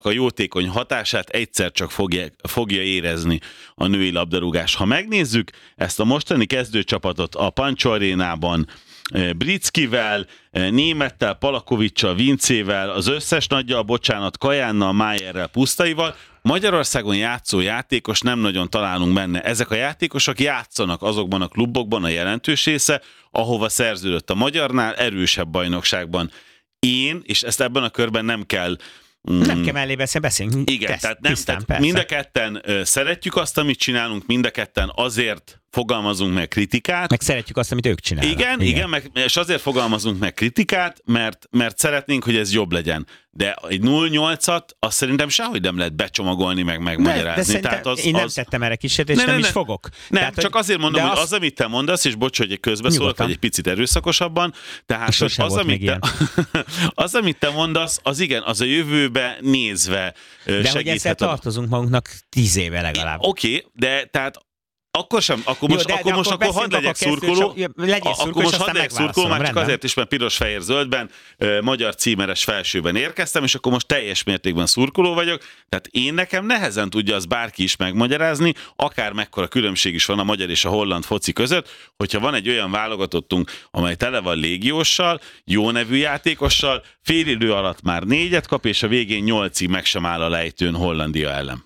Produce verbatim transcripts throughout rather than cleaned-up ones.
a jótékony hatását egyszer csak fogja, fogja érezni a női labdarúgás. Ha megnézzük ezt a mostani kezdőcsapatot a Pancsó Arénában, Brickivel, Némettel, Palakovicsal, Vincével, az összes nagyjal, bocsánat, Kajánnal, Májerrel, Pusztaival, Magyarországon játszó játékos nem nagyon találunk benne. Ezek a játékosok játszanak azokban a klubokban, a jelentős része, ahova szerződött a magyarnál, erősebb bajnokságban. Én, és ezt ebben a körben nem kell Nem kell mellé beszélni, beszéljünk. Igen, Teszt, tehát, nem, tisztán, tehát mind a ketten ö, szeretjük azt, amit csinálunk, mind a ketten azért fogalmazunk meg kritikát. Meg szeretjük azt, amit ők csinálnak. Igen, igen, igen meg, és azért fogalmazunk meg kritikát, mert, mert szeretnénk, hogy ez jobb legyen. De egy nulla nyolcat azt szerintem sehogy nem lehet becsomagolni, meg megmagyarázni. De, de tehát az, én nem az... tettem erre kísérletést, és ne, nem ne, is ne. fogok. Nem, tehát, csak azért mondom, hogy az, az, amit te mondasz, és bocs, hogy egy közbeszólok, vagy egy picit erőszakosabban, tehát hogy az, amit te, az, amit te mondasz, az igen, az a jövőbe nézve segíthet. De hogy ezzel tartozunk magunknak tíz éve legalább. Oké, okay, de tehát akkor sem, akkor most, Jó, de, akkor, de most akkor, akkor hadd legyek kezdő, szurkoló, csak, legyél szurkoló, akkor most hadd legyek szurkoló, már csak rendben. azért is, mert piros-fehér-zöldben, magyar címeres felsőben érkeztem, és akkor most teljes mértékben szurkoló vagyok, tehát én nekem nehezen tudja az bárki is megmagyarázni, akár mekkora különbség is van a magyar és a holland foci között, hogyha van egy olyan válogatottunk, amely tele van légióssal, jó nevű játékossal, fél idő alatt már négyet kap, és a végén nyolcig meg sem áll a lejtőn Hollandia ellen.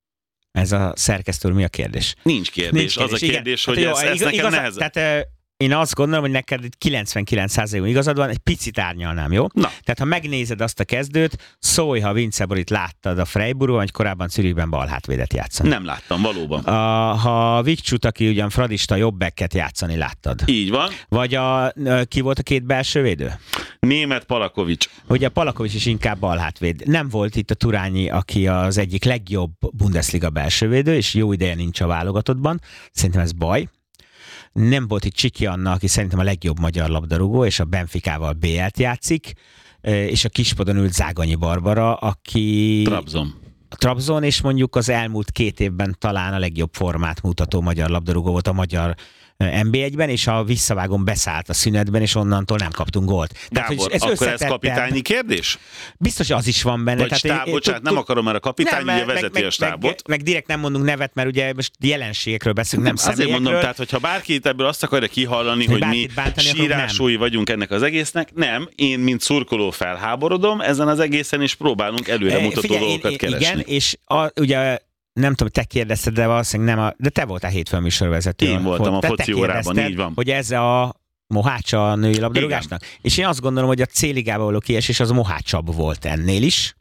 Ez a szerkesztő, mi a kérdés? Nincs kérdés. Nincs kérdés. Az a kérdés, igen. hogy hát, ez, jó, ez nekem igaz, nehezen. Tehát én azt gondolom, hogy neked kilencvenkilenc százalékon igazad van, egy picit árnyalnám, jó? Na. Tehát ha megnézed azt a kezdőt, szólj, ha Vince Borit láttad a Freiburgban, vagy korábban Zürichben bal hátvédet játszani. Nem láttam, valóban. A, ha Vikcsut, aki ugyan fradista jobbekket játszani láttad. Így van. Vagy a, ki volt a két belső védő? Német Palakovics. Ugye a Palakovics is inkább bal hátvéd. Nem volt itt a Turányi, aki az egyik legjobb Bundesliga belsővédő, és jó ideje nincs a válogatottban. Szerintem ez baj. Nem volt itt Csiki Anna, aki szerintem a legjobb magyar labdarúgó, és a Benficával bé el-t játszik, és a kispadon ült Zágonyi Barbara, aki... Trabzon. Trabzon, és mondjuk az elmúlt két évben talán a legjobb formát mutató magyar labdarúgó volt a magyar en bé egyben, és a visszavágón beszállt a szünetben, és onnantól nem kaptunk gólt. Gábor, tehát, ez akkor ez kapitányi kérdés? Biztos az is van benne. Vagy tehát stáb, én, bocsánat, nem akarom, mert a kapitány nem, ugye vezeti meg, a stábot. Meg, meg direkt nem mondunk nevet, mert ugye most jelenségekről beszélünk, nem, nem személyekről. Azért mondom, tehát hogyha bárki itt ebből azt akarja kihallani, hogy, hogy mi sírásúi vagyunk ennek az egésznek, nem, én mint szurkoló felháborodom ezen az egészen, és próbálunk előremutató Figyelj, dolgokat én, keresni. Igen, és a, ugye nem tudom, te kérdezted, de valószínűleg nem a... De te voltál hétfőn műsorvezető. Én voltam a foci órában, így van. Hogy ez a mohácsa a női labdarúgásnak. Igen. És én azt gondolom, hogy a C-ligába való kiesés az mohácsabb volt ennél is.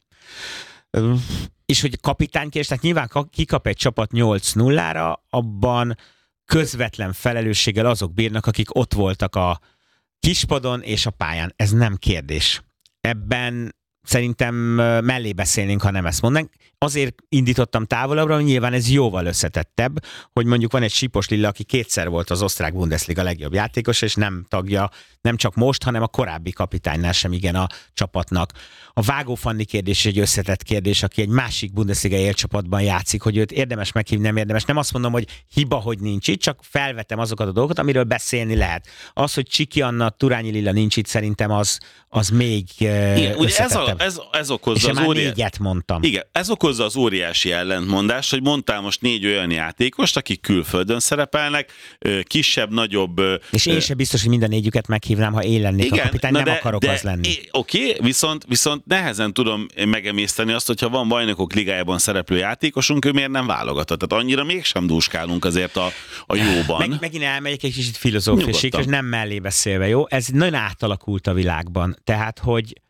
És hogy kapitányként, tehát nyilván kikap egy csapat nyolc nullára, abban közvetlen felelősséggel azok bírnak, akik ott voltak a kispadon és a pályán. Ez nem kérdés. Ebben szerintem mellé beszélnénk, ha nem ezt mondanánk. Azért indítottam távolabbra, hogy nyilván ez jóval összetettebb, hogy mondjuk van egy Sipos Lilla, aki kétszer volt az osztrák Bundesliga legjobb játékos, és nem tagja, nem csak most, hanem a korábbi kapitánynál sem igen a csapatnak. A Vágó Fanni kérdés egy összetett kérdés, aki egy másik Bundesliga élcsapatban játszik, hogy őt érdemes meghívni, nem érdemes. Nem azt mondom, hogy hiba, hogy nincs itt, csak felvetem azokat a dolgokat, amiről beszélni lehet. Az, hogy Csiki Anna, Turányi Lilla nincs itt, szerintem az, az még igen, ugye ez, a, ez, ez okozza és az óriás... négyet mondtam. Igen, ez okozza az óriási ellentmondást, hogy mondtál most négy olyan játékost, akik külföldön szerepelnek, kisebb, nagyobb... És én sem biztos, hogy minden négyüket meghívnám, ha én lennék igen, a kapitány, nem de, akarok de, az lenni. Oké, okay, viszont, viszont nehezen tudom megemészteni azt, hogyha van bajnokok ligájában szereplő játékosunk, ő miért nem válogatott. Tehát annyira mégsem dúskálunk azért a, a jóban. Meg, megint elmegyek egy kicsit filozófiásig, és nem mellé beszélve, jó? Ez nagyon átalakult a világban. Tehát, hogy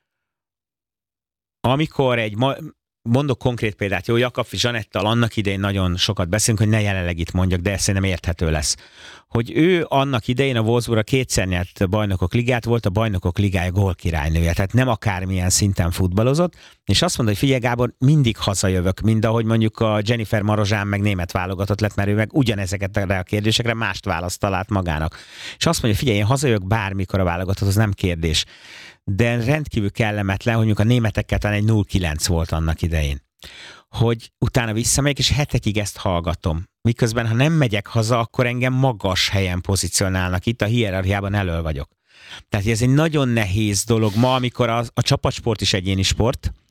amikor egy... Ma, mondok konkrét példát, jó, Jakab Zsanettal annak idején nagyon sokat beszélünk, hogy ne jelenleg itt mondjak, de szerintem érthető lesz. Hogy ő annak idején a Wolfsburg kétszer nyert bajnokok ligát, volt a bajnokok ligája gólkirálynője, tehát nem akármilyen szinten futballozott, és azt mondta, hogy figyelj Gábor, mindig hazajövök, mind ahogy mondjuk a Jennifer Marozsán meg német válogatott lett, mert ő meg ugyanezeket a kérdésekre mást választ talált magának. És azt mondja, figyelj, én hazajövök bármikor a válogatott, az nem kérdés. De rendkívül kellemetlen, hogy mondjuk a németekkel talán egy nulla kilenc volt annak idején. Hogy utána visszamegyek, és hetekig ezt hallgatom. Miközben, ha nem megyek haza, akkor engem magas helyen pozícionálnak. Itt a hierarchiában elől vagyok. Tehát ez egy nagyon nehéz dolog ma, amikor a, a csapatsport is egyéni sport,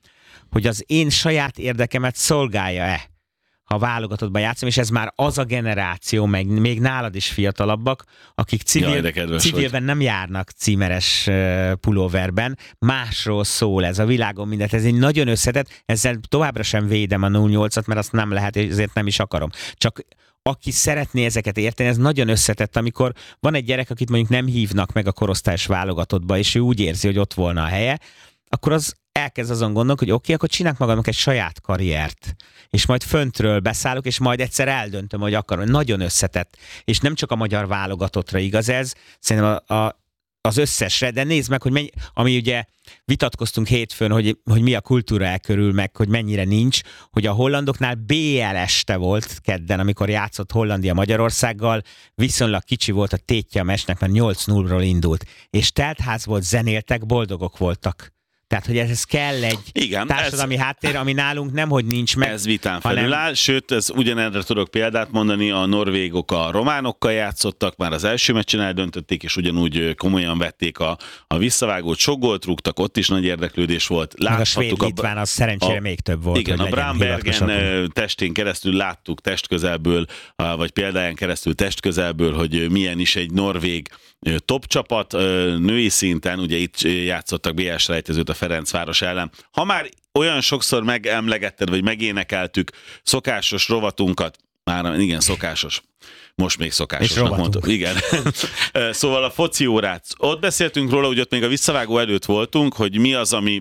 hogy az én saját érdekemet szolgálja-e, ha válogatottban játszom, és ez már az a generáció, meg még nálad is fiatalabbak, akik civil, Jaj, civilben nem járnak címeres uh, pulóverben, másról szól ez a világon mindent, ez egy nagyon összetett, ezzel továbbra sem védem a nulla nyolcat, mert azt nem lehet, és ezért nem is akarom. Csak aki szeretné ezeket érteni, ez nagyon összetett, amikor van egy gyerek, akit mondjuk nem hívnak meg a korosztályos válogatottba, és ő úgy érzi, hogy ott volna a helye, akkor az elkezd azon gondolni, hogy oké, okay, akkor csinálok magamnak egy saját karriert, és majd föntről beszállok, és majd egyszer eldöntöm, hogy akarom. Nagyon összetett, és nem csak a magyar válogatottra igaz ez, szerintem a, a, az összesre, de nézd meg, hogy mennyi, ami ugye vitatkoztunk hétfőn, hogy, hogy mi a kultúra elkörül, meg hogy mennyire nincs, hogy a hollandoknál bé el este volt kedden, amikor játszott Hollandia Magyarországgal, viszonylag kicsi volt a tétje a meccsnek, mert nyolc nullról indult, és teltház volt, zenéltek, boldogok voltak. Tehát, hogy ez kell egy igen, társadalmi ez, háttér, ami nálunk nem, hogy nincs meg. Ez vitán hanem... felül áll, sőt, ez ugyanerre tudok példát mondani, a norvégok a románokkal játszottak, már az első meccsen eldöntötték, és ugyanúgy komolyan vették a, a visszavágót, sok gólt rúgtak, ott is nagy érdeklődés volt. Láthattuk meg a svéd-litván az szerencsére a, még több volt. Igen, a Brandbergen testén keresztül láttuk testközelből, vagy példáján keresztül testközelből, hogy milyen is egy norvég top csapat női szinten, ugye itt játszottak bé el selejtezőt a Ferencváros ellen. Ha már olyan sokszor megemlegetted, vagy megénekeltük szokásos rovatunkat, már igen, szokásos, most még szokásosnak mondtuk. Igen. Szóval a foci órát, ott beszéltünk róla, hogy ott még a visszavágó előtt voltunk, hogy mi az, ami,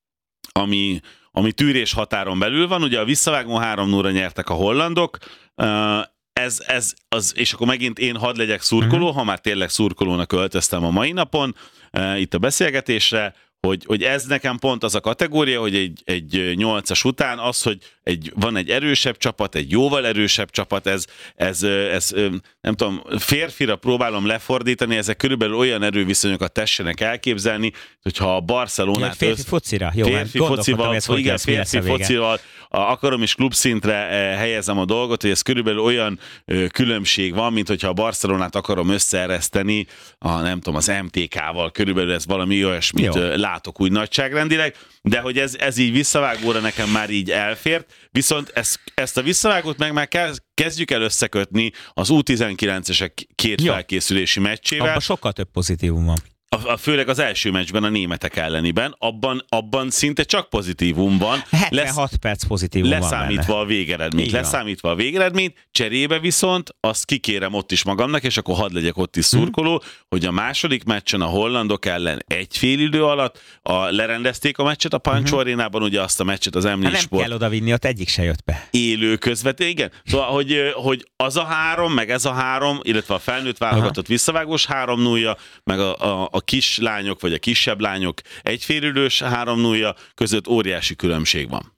ami, ami tűrés határon belül van. Ugye a visszavágó három nullra nyertek a hollandok, Ez, ez az, és akkor megint én hadd legyek szurkoló, uh-huh. ha már tényleg szurkolónak öltöztem a mai napon, uh, itt a beszélgetésre, hogy, hogy ez nekem pont az a kategória, hogy egy, egy nyolcas után az, hogy egy, van egy erősebb csapat, egy jóval erősebb csapat, ez, ez, ez nem tudom, férfira próbálom lefordítani, ezek körülbelül olyan erőviszonyokat tessenek elképzelni, hogyha a Barcelonát... Ja, férfi focira, jó, férfi focival, ez, igen, lesz, férfi focival akarom is klubszintre helyezem a dolgot, hogy ez körülbelül olyan különbség van, mint hogyha a Barcelonát akarom összeereszteni, a, nem tudom, az em té ká-val, körülbelül ez valami olyasmit jó. látok úgy nagyságrendileg, de hogy ez, ez így visszavágóra nekem már így elfért, viszont ezt, ezt a visszavágót meg már kezdjük el összekötni az U tizenkilencesek két jó. felkészülési meccsével. Abban sokkal több pozitívum van. A, a, főleg az első meccsben, a németek elleniben, abban, abban szinte csak pozitívum van. hetvenhat lesz, perc pozitívum leszámítva van a végeredményt. Igen. Leszámítva a végeredményt, cserébe viszont azt kikérem ott is magamnak, és akkor hadd legyek ott is szurkoló, hmm. hogy a második meccsen a hollandok ellen egy fél idő alatt a, lerendezték a meccset a Pancho hmm. arénában, ugye azt a meccset az em négy hát Sport. Nem kell odavinni, ott egyik se jött be. Élő közvető, igen. Szóval, hogy, hogy az a három, meg ez a három, illetve a felnőtt válogatott visszavágós három nulla, meg a, a a kislányok, vagy a kisebb lányok egyfélidős három nulla között óriási különbség van.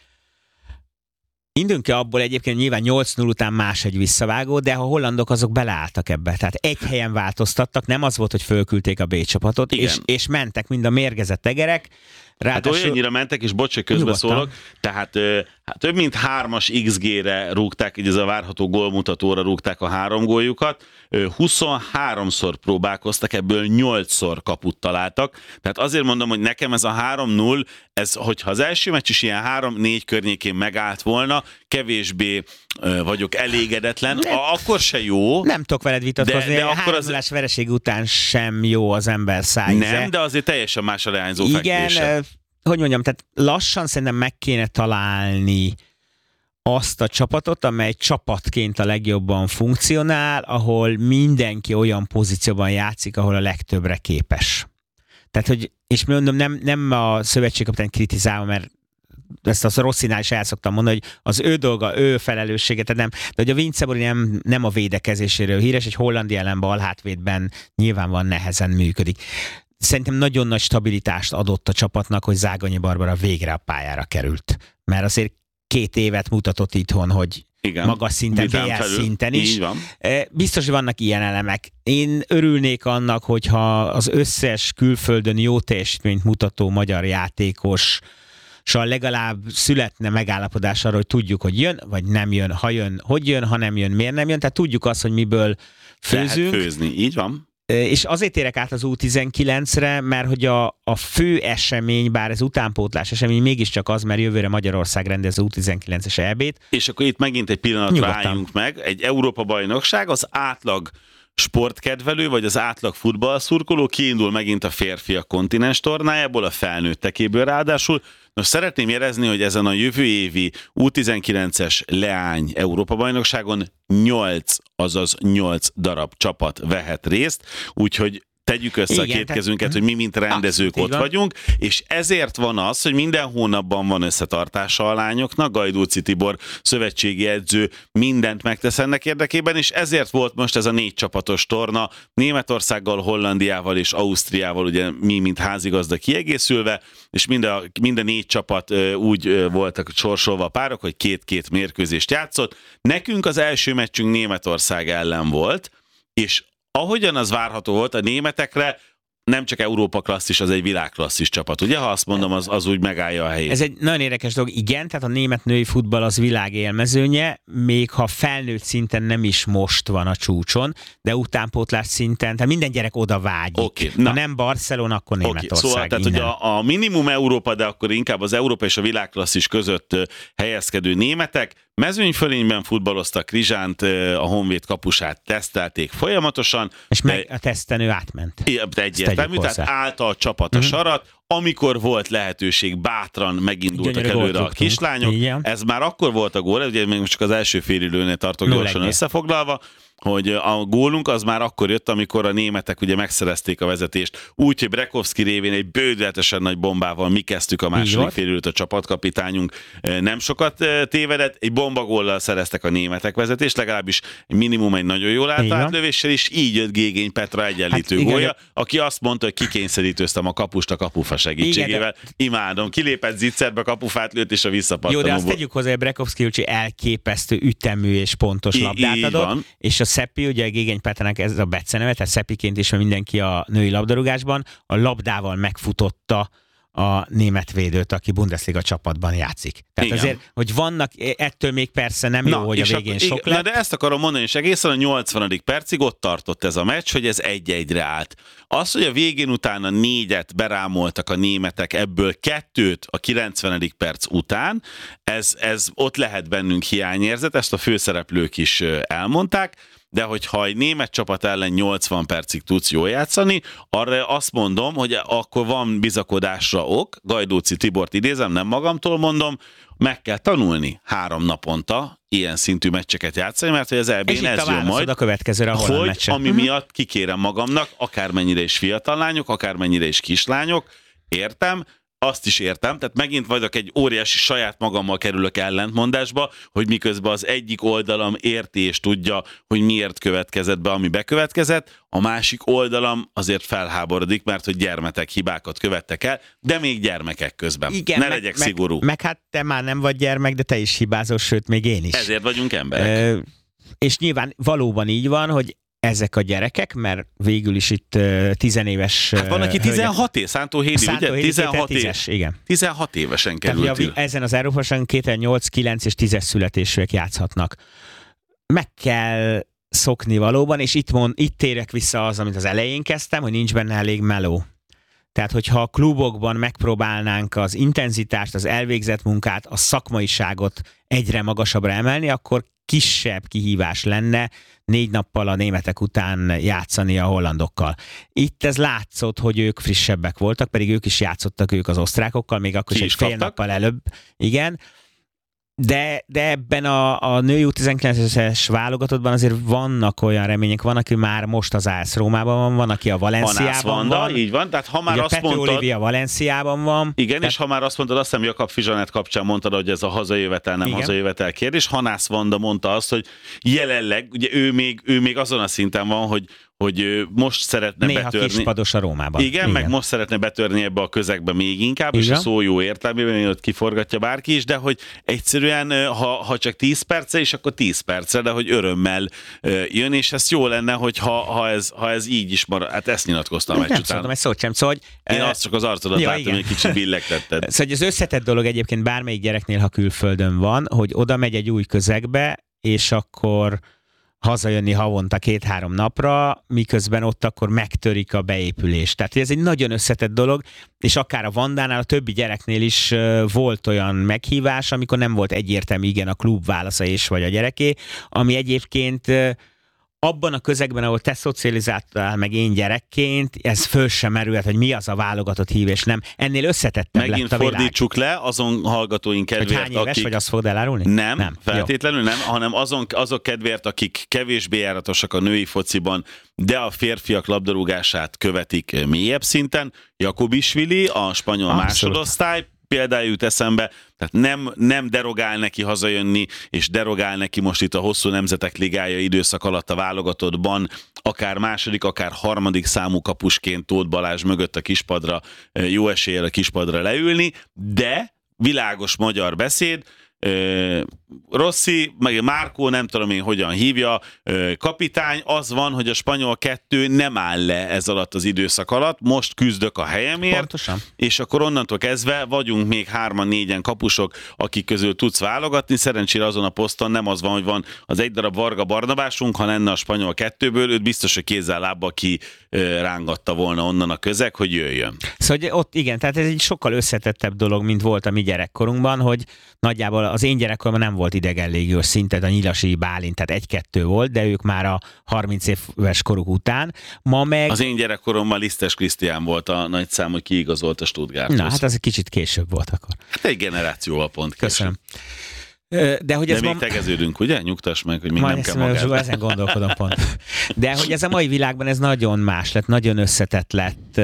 Indulunk-e abból egyébként nyilván nyolc null után más egy visszavágó, de a hollandok azok beleálltak ebbe. Tehát egy helyen változtattak, nem az volt, hogy fölküldték a B csapatot, és, és mentek mind a mérgezett tegerek. Ráadásul... Hát olyannyira mentek, és bocs, hogy közbeszólok, tehát hát több mint hármas iksz gé-re rúgták, így ez a várható gólmutatóra rúgták a három góljukat, huszonháromszor próbálkoztak, ebből nyolcszor kaput találtak, tehát azért mondom, hogy nekem ez a három null, ez, hogyha az első meccs is ilyen három-négy környékén megállt volna, kevésbé ö, vagyok elégedetlen, nem, akkor se jó. Nem tudok veled vitatkozni, de, de a három nullás vereség után sem jó az ember szájíze. Nem, de azért teljesen más a leányzó fekvése. Igen, hogy mondjam, tehát lassan szerintem meg kéne találni azt a csapatot, amely csapatként a legjobban funkcionál, ahol mindenki olyan pozícióban játszik, ahol a legtöbbre képes. Tehát, hogy, és mondom, nem, nem a szövetségkapitány kritizálva, mert ezt a Rosszinál is el szoktam mondani, hogy az ő dolga, ő felelőssége, tehát nem, de hogy a Vince Bori nem, nem a védekezéséről híres, egy Hollandia ellen balhátvédben nyilvánvalóan nehezen működik. Szerintem nagyon nagy stabilitást adott a csapatnak, hogy Zágonyi Barbara végre a pályára került. Mert azért két évet mutatott itthon, hogy igen, magas szinten, bé el szinten is. Biztos, hogy vannak ilyen elemek. Én örülnék annak, hogyha az összes külföldön jó teljesítményt mutató magyar játékos Szóval legalább születne megállapodás arra, hogy tudjuk, hogy jön, vagy nem jön, ha jön, hogy jön, ha nem jön, miért nem jön. Tehát tudjuk azt, hogy miből főzünk. Lehet főzni, így van. És azért érek át az U tizenkilencre, mert hogy a, a fő esemény, bár ez utánpótlás esemény, mégiscsak az, mert jövőre Magyarország rendez U tizenkilences é bét. És akkor itt megint egy pillanatra álljunk meg. Egy Európa-bajnokság, az átlag sportkedvelő, vagy az átlag futballszurkoló kiindul megint a férfiak kontinens tornájából, a felnőttekéből ráadásul. Nos, szeretném jelezni, hogy ezen a jövő évi U tizenkilences leány Európa-bajnokságon nyolc, azaz nyolc darab csapat vehet részt, úgyhogy tegyük össze Igen, a két kezünket, hogy mi, mint rendezők ott vagyunk, és ezért van az, hogy minden hónapban van összetartása a lányoknak, Gajdóci Tibor szövetségi edző mindent megtesz ennek érdekében, és ezért volt most ez a négy csapatos torna, Németországgal, Hollandiával és Ausztriával, ugye mi, mint házigazda kiegészülve, és mind a, mind a négy csapat úgy voltak sorsolva a párok, hogy két-két mérkőzést játszott. Nekünk az első meccsünk Németország ellen volt, és ahogyan az várható volt, a németekre nem csak Európa klasszis, az egy világklasszis csapat. Ugye, ha azt mondom, az, az úgy megállja a helyét. Ez egy nagyon érdekes dolog. Igen, tehát a német női futball az világ élmezőnye, még ha felnőtt szinten nem is most van a csúcson, de utánpótlás szinten, tehát minden gyerek oda vágyik. Okay, ha nem Barcelona, akkor Németország. Okay, szóval, tehát, hogy a, a minimum Európa, de akkor inkább az Európa és a világklasszis között helyezkedő németek mezőnyfölényben futballoztak, Krizsánt, a Honvéd kapusát tesztelték folyamatosan. És meg a tesztenő átment. Egyértelmű, tehát állta a csapat a sarat, amikor volt lehetőség, bátran megindultak Gyönyörű előre a kislányok. Igen. Ez már akkor volt a gól, ugye még csak az első félidőnél tartok gyorsan összefoglalva, hogy a gólunk az már akkor jött, amikor a németek ugye megszerezték a vezetést, úgy, hogy Brekowski révén egy bődületesen nagy bombával mi kezdtük a második félidőt, a csapatkapitányunk nem sokat tévedett, egy bombagóllal szereztek a németek vezetést, legalábbis minimum egy nagyon jól állt átlövéssel, és így jött Gégény Petra egyenlítő hát, gólja, aki azt mondta, hogy kikényszerítőztem a kapust a kapufa segítségével. Igen, de... Imádom, kilépett zicserbe, kapufát lőtt, és a visszapattanóból. Jó, de azt tegyük hozzá, hogy Brekowski elképesztő ütemű és pontos labdát adott, és a Szeppi, ugye a Gégény Petrának ez a beceneve, tehát Szeppiként is, mert mindenki a női labdarúgásban, a labdával megfutotta a német védőt, aki Bundesliga csapatban játszik. Tehát Igen. azért, hogy vannak, ettől még persze nem na, jó, hogy a végén a, sok igen, lett. De ezt akarom mondani, és egészen a nyolcvanadik percig ott tartott ez a meccs, hogy ez egy-egyre állt. Az, hogy a végén utána négyet berámoltak a németek, ebből kettőt a kilencvenedik perc után, ez, ez ott lehet bennünk hiányérzet, ezt a főszereplők is elmondták, de hogyha egy német csapat ellen nyolcvan percig tudsz jól játszani, arra azt mondom, hogy akkor van bizakodásra ok, Gajdóci Tibort idézem, nem magamtól mondom, meg kell tanulni három naponta ilyen szintű meccseket játszani, mert hogy az é bén ez jön majd, a következőre, a hogy meccsen. ami uh-huh. miatt kikérem magamnak, akármennyire is fiatal lányok, akármennyire is kislányok, értem, azt is értem, tehát megint vagyok egy óriási saját magammal kerülök ellentmondásba, hogy miközben az egyik oldalam érti és tudja, hogy miért következett be, ami bekövetkezett, a másik oldalam azért felháborodik, mert hogy gyermetek hibákat követtek el, de még gyermekek közben. Igen, ne meg, legyek meg, szigorú. Meg hát te már nem vagy gyermek, de te is hibázol, sőt, még én is. Ezért vagyunk emberek. Ö, és nyilván valóban így van, hogy ezek a gyerekek, mert végül is itt uh, tizenéves... Hát van, aki tizenhat év, Szántó Hédi, Szántó ugye? tizenhat, tízes, igen. tizenhat évesen került. Tehát, ezen az Európa-bajnokságon kétezer-nyolc, kilenc és tízes születésűek játszhatnak. Meg kell szokni valóban, és itt, mond, itt térek vissza az, amit az elején kezdtem, hogy nincs benne elég meló. Tehát, hogyha a klubokban megpróbálnánk az intenzitást, az elvégzett munkát, a szakmaiságot egyre magasabbra emelni, akkor kisebb kihívás lenne négy nappal a németek után játszani a hollandokkal. Itt ez látszott, hogy ők frissebbek voltak, pedig ők is játszottak ők az osztrákokkal, még akkor is egy fél nappal előbb. Igen. De, de ebben a, a női U tizenkilences válogatottban azért vannak olyan remények, van, aki már most az á es Rómában van, van, aki a Valenciában van. Így van, tehát ha már ugye azt Pető mondtad... Olivia Valenciában van. Igen, tehát... és ha már azt mondtad, azt hiszem Jakab Fizsanet kapcsán mondtad, hogy ez a hazajövetel, nem Igen. hazajövetel kérdés. Hanász Vanda mondta azt, hogy jelenleg, ugye ő még, ő még azon a szinten van, hogy hogy most szeretne Néha betörni. Néha kispados a Rómában. Igen, Igen, meg most szeretne betörni ebbe a közegbe még inkább, Igen. és a szó jó értelmében, hogy kiforgatja bárki is, de hogy egyszerűen, ha, ha csak tíz perce is, akkor tíz percre, de hogy örömmel jön, és ez jó lenne, hogy ha, ha, ez, ha ez így is marad. Hát ezt nyilatkoztam egy után. Nem szóltam egy szót sem, szóval, hogy... Én azt csak az arcodat ja, láttam, hogy egy kicsit billegtetted. Szóval az összetett dolog egyébként bármelyik gyereknél, ha külföldön van, hogy oda megy egy új közegbe, és akkor hazajönni havonta két-három napra, miközben ott akkor megtörik a beépülés. Tehát ez egy nagyon összetett dolog, és akár a Vandánál, a többi gyereknél is volt olyan meghívás, amikor nem volt egyértelmű igen a klub válasza és vagy a gyereké, ami egyébként abban a közegben, ahol te szocializáltál meg én gyerekként, ez föl sem merülhet, hogy mi az a válogatott hívés, nem. Ennél összetettebb Megint lett a világ. fordítsuk le azon hallgatóink kedvéért, hogy hány éves, akik... vagy azt fogod elárulni? Nem, nem. feltétlenül nem, hanem azon, azok kedvéért, akik kevésbé járatosak a női fociban, de a férfiak labdarúgását követik mélyebb szinten. Jakobisvili, a spanyol Abszolút. másodosztály, például jut eszembe, tehát nem, nem derogál neki hazajönni, és derogál neki most itt a hosszú nemzetek ligája időszak alatt a válogatottban, akár második, akár harmadik számú kapusként Tóth Balázs mögött a kispadra, jó eséllyel a kispadra leülni, de világos magyar beszéd, Rossi, meg Márkó, nem tudom én hogyan hívja, kapitány, az van, hogy a spanyol kettő nem áll le ez alatt az időszak alatt, most küzdök a helyemért, Pontosan. És akkor onnantól kezdve vagyunk még hárman, négyen kapusok, akik közül tudsz válogatni, szerencsére azon a poszton nem az van, hogy van az egy darab Varga Barnabásunk, ha lenne a spanyol kettőből, őt biztos, hogy kézzel lábbal ki rángatta volna onnan a közeg, hogy jöjjön. Szóval ott igen, tehát ez egy sokkal összetettebb dolog, mint volt a mi gyerekkorunkban, hogy nagyjából az én gyerekkoromban nem volt idegen légiós szinted, a Nyilasi Bálint, tehát egy-kettő volt, de ők már a harminc éves koruk után. Ma meg... Az én gyerekkoromban Lisztes Krisztián volt a nagy szám, hogy kiigazolt a Stuttgarthoz. Na, hát az egy kicsit később volt akkor. Hát egy generációval pont később. Köszönöm. De, hogy De ez még ma... tegeződünk, ugye? Nyugtass meg, hogy még Majd nem kell magát. magát. Ezen gondolkodom pont. De hogy ez a mai világban ez nagyon más lett, nagyon összetett lett.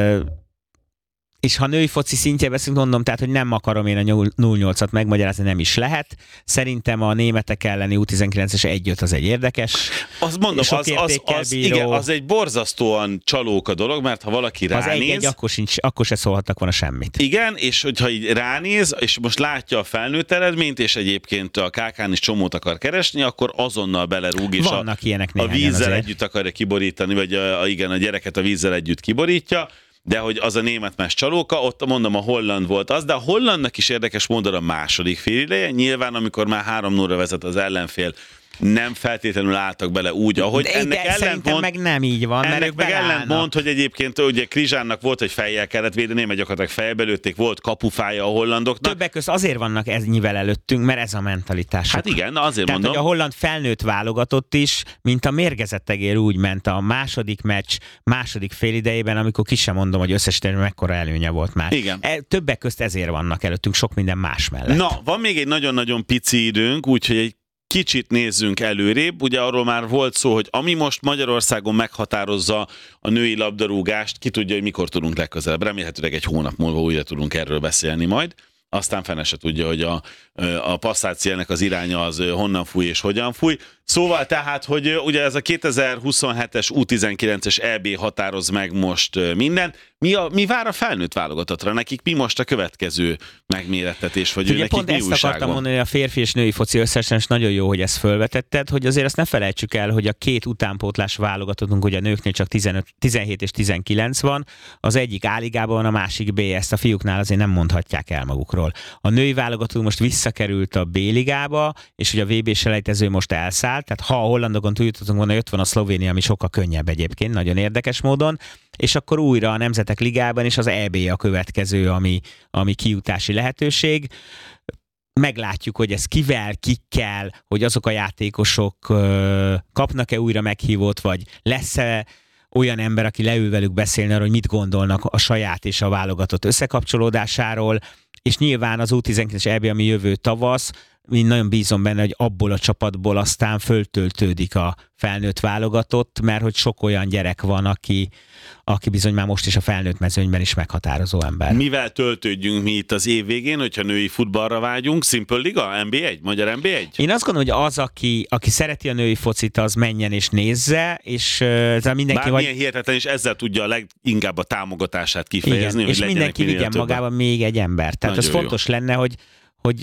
És ha női foci szintje beszélünk, mondom, tehát, hogy nem akarom én a nulla nyolcat megmagyarázni, nem is lehet. Szerintem a németek elleni U tizenkilences egy öt az egy érdekes. Azt mondom, az, az, az, igen, az egy borzasztóan csalóka dolog, mert ha valaki ránéz... Az egy-egy, akkor, sincs, akkor se szólhattak volna semmit. Igen, és hogyha így ránéz, és most látja a felnőtt eredményt, és egyébként a ká kán is csomót akar keresni, akkor azonnal belerúg, és Vannak a, ilyenek a vízzel azért. együtt akarja kiborítani, vagy a, a, igen, a gyereket a vízzel együtt kiborítja. De hogy az a német más csalóka, ott mondom a holland volt az, de a hollandnak is érdekes módon a második félideje. Nyilván, amikor már három nulla vezet az ellenfél, nem feltétlenül álltak bele úgy, ahogy de ennek ellentmond, meg nem így van, ennek mert ők meg ellentmond, hogy egyébként ugye Krizsánnak volt, hogy fejjel kellett védeni, mert gyakorlatilag fejbe lőtték, volt kapufája a hollandoknak. Többek között azért vannak ennyivel előttünk, mert ez a mentalitás. Hát igen, na azért Tehát, mondom. hogy a holland felnőtt válogatott is, mint a mérgezett egér úgy ment a második meccs, második félidejében, amikor ki sem mondom, hogy összesíteni mekkora előnye volt már. Igen. E, többek közt ezért vannak előttünk sok minden más mellett. Na, van még egy nagyon-nagyon pici időnk, úgyhogy egy kicsit nézzünk előrébb. Ugye arról már volt szó, hogy ami most Magyarországon meghatározza a női labdarúgást, ki tudja, hogy mikor tudunk legközelebb. Remélhetőleg egy hónap múlva újra tudunk erről beszélni majd. Aztán fene se tudja, hogy a, a passzáciának az iránya az honnan fúj és hogyan fúj. Szóval tehát, hogy ugye ez a kétezer-huszonhetes U tizenkilences é bé határoz meg most mindent. Mi, a, mi vár a felnőtt válogatatra? Nekik mi most a következő megmérettetés, vagy ugye nekik pont mi ezt újság akartam van? mondani, hogy a férfi és női foci összesen, és nagyon jó, hogy ezt fölvetetted, hogy azért azt ne felejtsük el, hogy a két utánpótlás válogatottunk, hogy a nőknél csak tizenöt, tizenhét és tizenkilenc van, az egyik A-ligában van, a másik B, ezt a fiúknál azért nem mondhatják el magukról. A női válogatott most visszakerült a B-ligába, és hogy a vé bé-selejtező most elszállt, tehát ha a hollandokon túljutottunk volna, jött van a Szlovénia, ami sokkal könnyebb egyébként, nagyon érdekes módon, és akkor újra a Nemzetek Ligában is az é bé a következő, ami, ami kijutási lehetőség. Meglátjuk, hogy ez kivel, kikkel, hogy azok a játékosok kapnak-e újra meghívót, vagy lesz-e olyan ember, aki leül velük beszélni arról, hogy mit gondolnak a saját és a válogatott összekapcsolódásáról, és nyilván az U tizenkilences é bé, ami jövő tavasz, én nagyon bízom benne, hogy abból a csapatból aztán föltöltődik a felnőtt válogatott, mert hogy sok olyan gyerek van, aki, aki bizony már most is a felnőtt mezőnyben is meghatározó ember. Mivel töltődjünk mi itt az év végén, hogyha női futballra vágyunk? Simple Liga? en bé egy? Magyar en bé egy? Én azt gondolom, hogy az, aki, aki szereti a női focit, az menjen és nézze, és uh, mindenki... Bármilyen vagy... hihetetlen, és ezzel tudja a leginkább a támogatását kifejezni, igen, hogy és mindenki vigyen magában még egy ember. Tehát Nagyon az fontos jó. lenne, hogy, hogy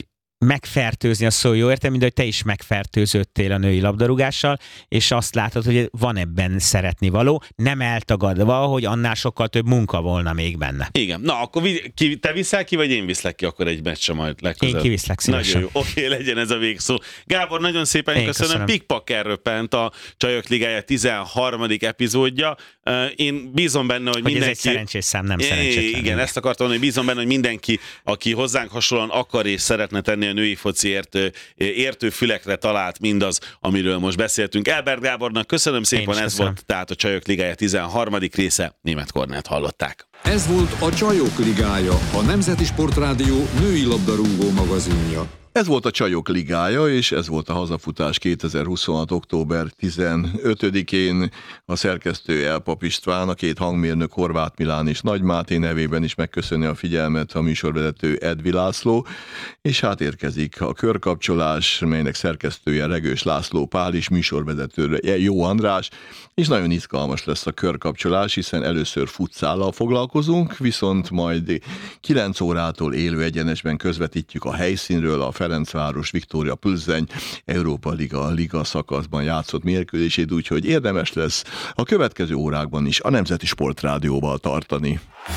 megfertőzni a szó jó értelmű, de hogy te is megfertőződtél a női labdarúgással, és azt látod, hogy van ebben szeretni való, nem eltagadva, hogy annál sokkal több munka volna még benne. Igen. Na, akkor ki, te viszel ki, vagy én viszlek ki akkor egy meccsre majd legközelebb? Én kiviszlek szívesen. Nagyon jó. Oké, legyen ez a végszó. Gábor, nagyon szépen én köszönöm. köszönöm. Pikpak röppent a Csajok Ligája tizenharmadik epizódja. Én bízom benne, hogy, hogy mindenki... ez egy szerencsés szám, nem szerencsétlen. Igen, ezt akartam mondani, hogy bízom benne, hogy mindenki, aki hozzánk hasonlóan akar és szeretne tenni a női fociért, értő fülekre talált mindaz, amiről most beszéltünk. Elbert Gábornak köszönöm szépen, ez köszönöm. volt tehát a Csajok Ligája tizenharmadik része. Németh Kornélt hallották. Ez volt a Csajok Ligája, a Nemzeti Sportrádió női labdarúgó magazinja. Ez volt a Csajok Ligája, és ez volt a Hazafutás kétezer-huszonhat. október tizenötödikén. A szerkesztő Elpap István, a két hangmérnök Horváth Milán és Nagy Máté nevében is megköszöni a figyelmet a műsorvezető Edvi László, és hát érkezik a körkapcsolás, melynek szerkesztője Regős László Pál is, műsorvezetőre Jó András, és nagyon izgalmas lesz a körkapcsolás, hiszen először futszállal foglalkozunk, viszont majd kilenc órától élő egyenesben közvetítjük a helyszínről a Ferencváros Viktória Plzeň Európa Liga, Liga szakaszban játszott mérkőzését, úgyhogy érdemes lesz a következő órákban is a Nemzeti Sportrádióval tartani.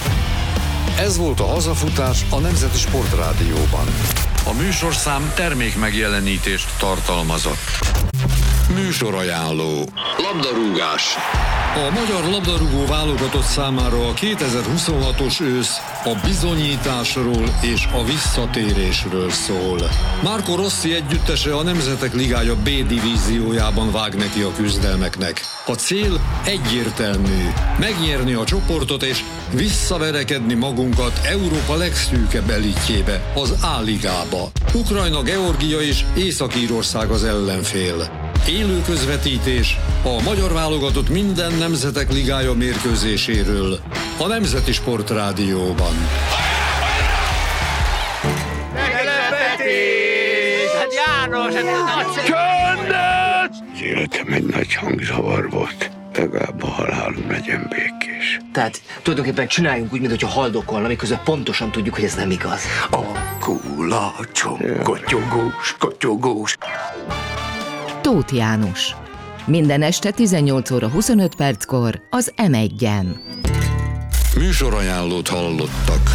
Ez volt a Hazafutás a Nemzeti Sportrádióban. A műsorszám termék megjelenítést tartalmazott. Műsorajánló. Labdarúgás. A magyar labdarúgó válogatott számára a kétezer-huszonhatos ősz a bizonyításról és a visszatérésről szól. Marco Rossi együttese a Nemzetek Ligája B divíziójában vág neki a küzdelmeknek. A cél egyértelmű: megnyerni a csoportot és visszaverekedni magunkat Európa legszűkebb elitjébe, az A-ligába. Ukrajna, Georgia és Észak-Írország az ellenfél. Élő közvetítés a magyar válogatott minden Nemzetek Ligája mérkőzéséről a Nemzeti Sportrádióban. Meglepetés! Hát János! Csöndet! Az életem egy nagy hangzavar volt. Legalább a halálom legyen békés. Tehát tulajdonképpen csináljunk úgy, mintha haldokolna, miközben pontosan tudjuk, hogy ez nem igaz. A kulacsom, kotyogós, kotyogós. Tóth János. Minden este tizennyolc óra huszonöt perckor az em egyen. Műsorajánlót hallottak.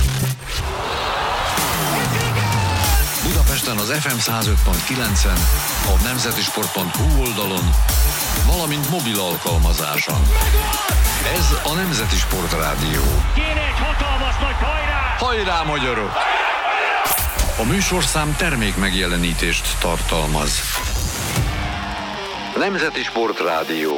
Budapesten az ef em száz öt pont kilencen, a nemzetisport pont hu oldalon, valamint mobil alkalmazáson. Ez a Nemzeti Sportrádió. Kéne egy hatalmas nagy hajrá! Hajrá, magyarok! A műsorszám termék megjelenítést tartalmaz. Nemzeti Sportrádió.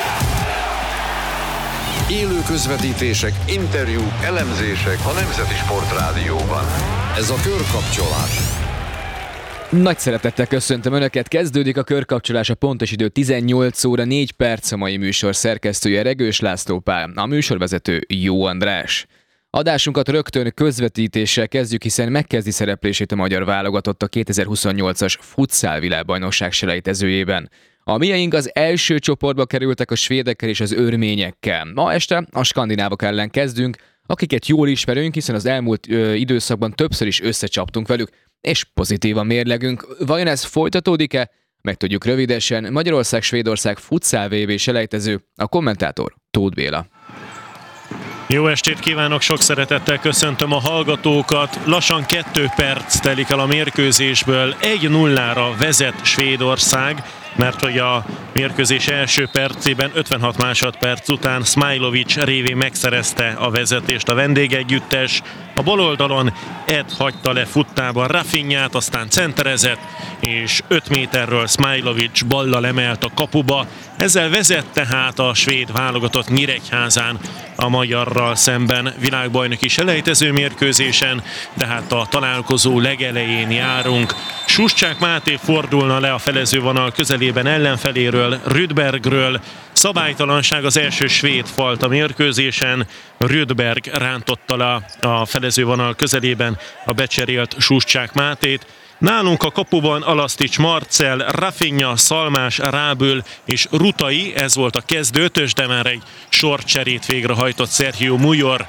Élő közvetítések, interjúk, elemzések a Nemzeti Sportrádióban. Ez a körkapcsolás. Nagy szeretettel köszöntöm Önöket, kezdődik a körkapcsolás, a pontos idő tizennyolc óra négy perc, a mai műsor szerkesztője Regős László Pál, a műsorvezető Jó András. Adásunkat rögtön közvetítéssel kezdjük, hiszen megkezdi szereplését a magyar válogatott a kétezer-huszonnyolcas futszál világbajnokság selejtezőjében. A mieink az első csoportba kerültek a svédekkel és az örményekkel. Ma este a skandinávok ellen kezdünk, akiket jól ismerünk, hiszen az elmúlt ö, időszakban többször is összecsaptunk velük, és pozitívan mérlegünk. Vajon ez folytatódik-e? Megtudjuk rövidesen. Magyarország-Svédország futszál vé bé selejtező, a kommentátor Tóth Béla. Jó estét kívánok, sok szeretettel köszöntöm a hallgatókat. Lassan kettő perc telik el a mérkőzésből, egy nullára vezet Svédország, mert hogy a mérkőzés első percében ötvenhat másodperc után Smailovic révén megszerezte a vezetést a vendégegyüttes. A bal oldalon Ed hagyta le futtában Rafinhát, aztán centerezett, és öt méterről Smailovic ballal emelt a kapuba. Ezzel vezet tehát a svéd válogatott Nyíregyházán a magyarral szemben világbajnoki selejtező mérkőzésen, tehát a találkozó legelején járunk. Suscsák Máté fordulna le a felezővonal közelében ellenfeléről, Rydbergről. Szabálytalanság, az első svéd falt a mérkőzésen. Rydberg rántotta le a felezővonal közelében a becserélt Suscsák Mátét. Nálunk a kapuban Alasztics Marcell, Rafinha, Szalmás, Rábül és Rutai, ez volt a kezdő ötös, de már egy sorcserét végrehajtott Sergio Mujor.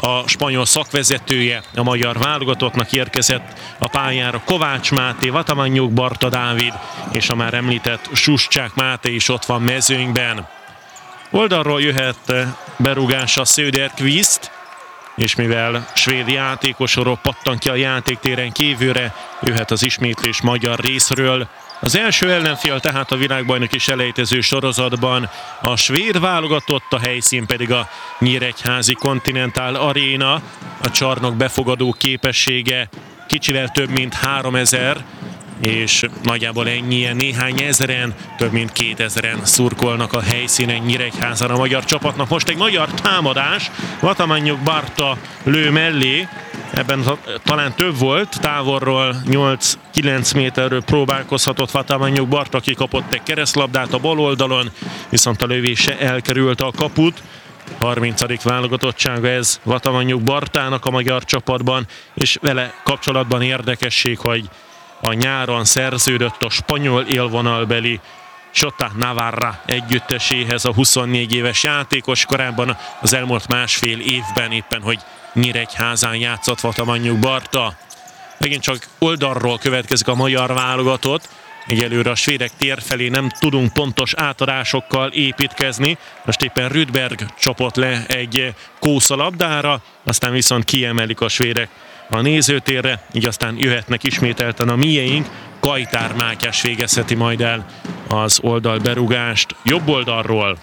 a spanyol szakvezetője a magyar válogatottnak, érkezett a pályára Kovács Máté, Vatamanyjuk Barta Dávid és a már említett Suscsák Máté is ott van mezőnyben. Oldalról jöhet berúgása Söderqvist, és mivel svéd játékosról pattan ki a játéktéren kívülre, jöhet az ismétlés magyar részről. Az első ellenfél tehát a világbajnoki selejtező sorozatban a svéd válogatott, a helyszín pedig a Nyíregyházi Continental Arena. A csarnok befogadó képessége kicsivel több mint háromezer, és nagyjából ennyien, néhány ezeren, több mint kétezeren szurkolnak a helyszínen Nyíregyházan a magyar csapatnak. Most egy magyar támadás, Vatamanyjuk Barta lő mellé, ebben talán több volt, távolról nyolc-kilenc méterről próbálkozhatott Vatamanyjuk Barta, aki kapott egy keresztlabdát a bal oldalon, viszont a lövése elkerülte a kaput. harmincadik válogatottsága ez Vatamanyjuk Bartának a magyar csapatban, és vele kapcsolatban érdekesség, hogy a nyáron szerződött a spanyol élvonalbeli Xota Navarra együtteséhez a huszonnégy éves játékos, korábban az elmúlt másfél évben éppen, hogy Nyíregyházán játszott Vatamanyjuk Barta. Megint csak oldalról következik a magyar válogatott, egyelőre a svédek tér felé nem tudunk pontos átadásokkal építkezni. Most éppen Rydberg csapott le egy kószalabdára, aztán viszont kiemelik a svédek a nézőtérre, így aztán jöhetnek ismételten a miénk. Kajtár Mátyás végezheti majd el az oldalberúgást jobb oldalról.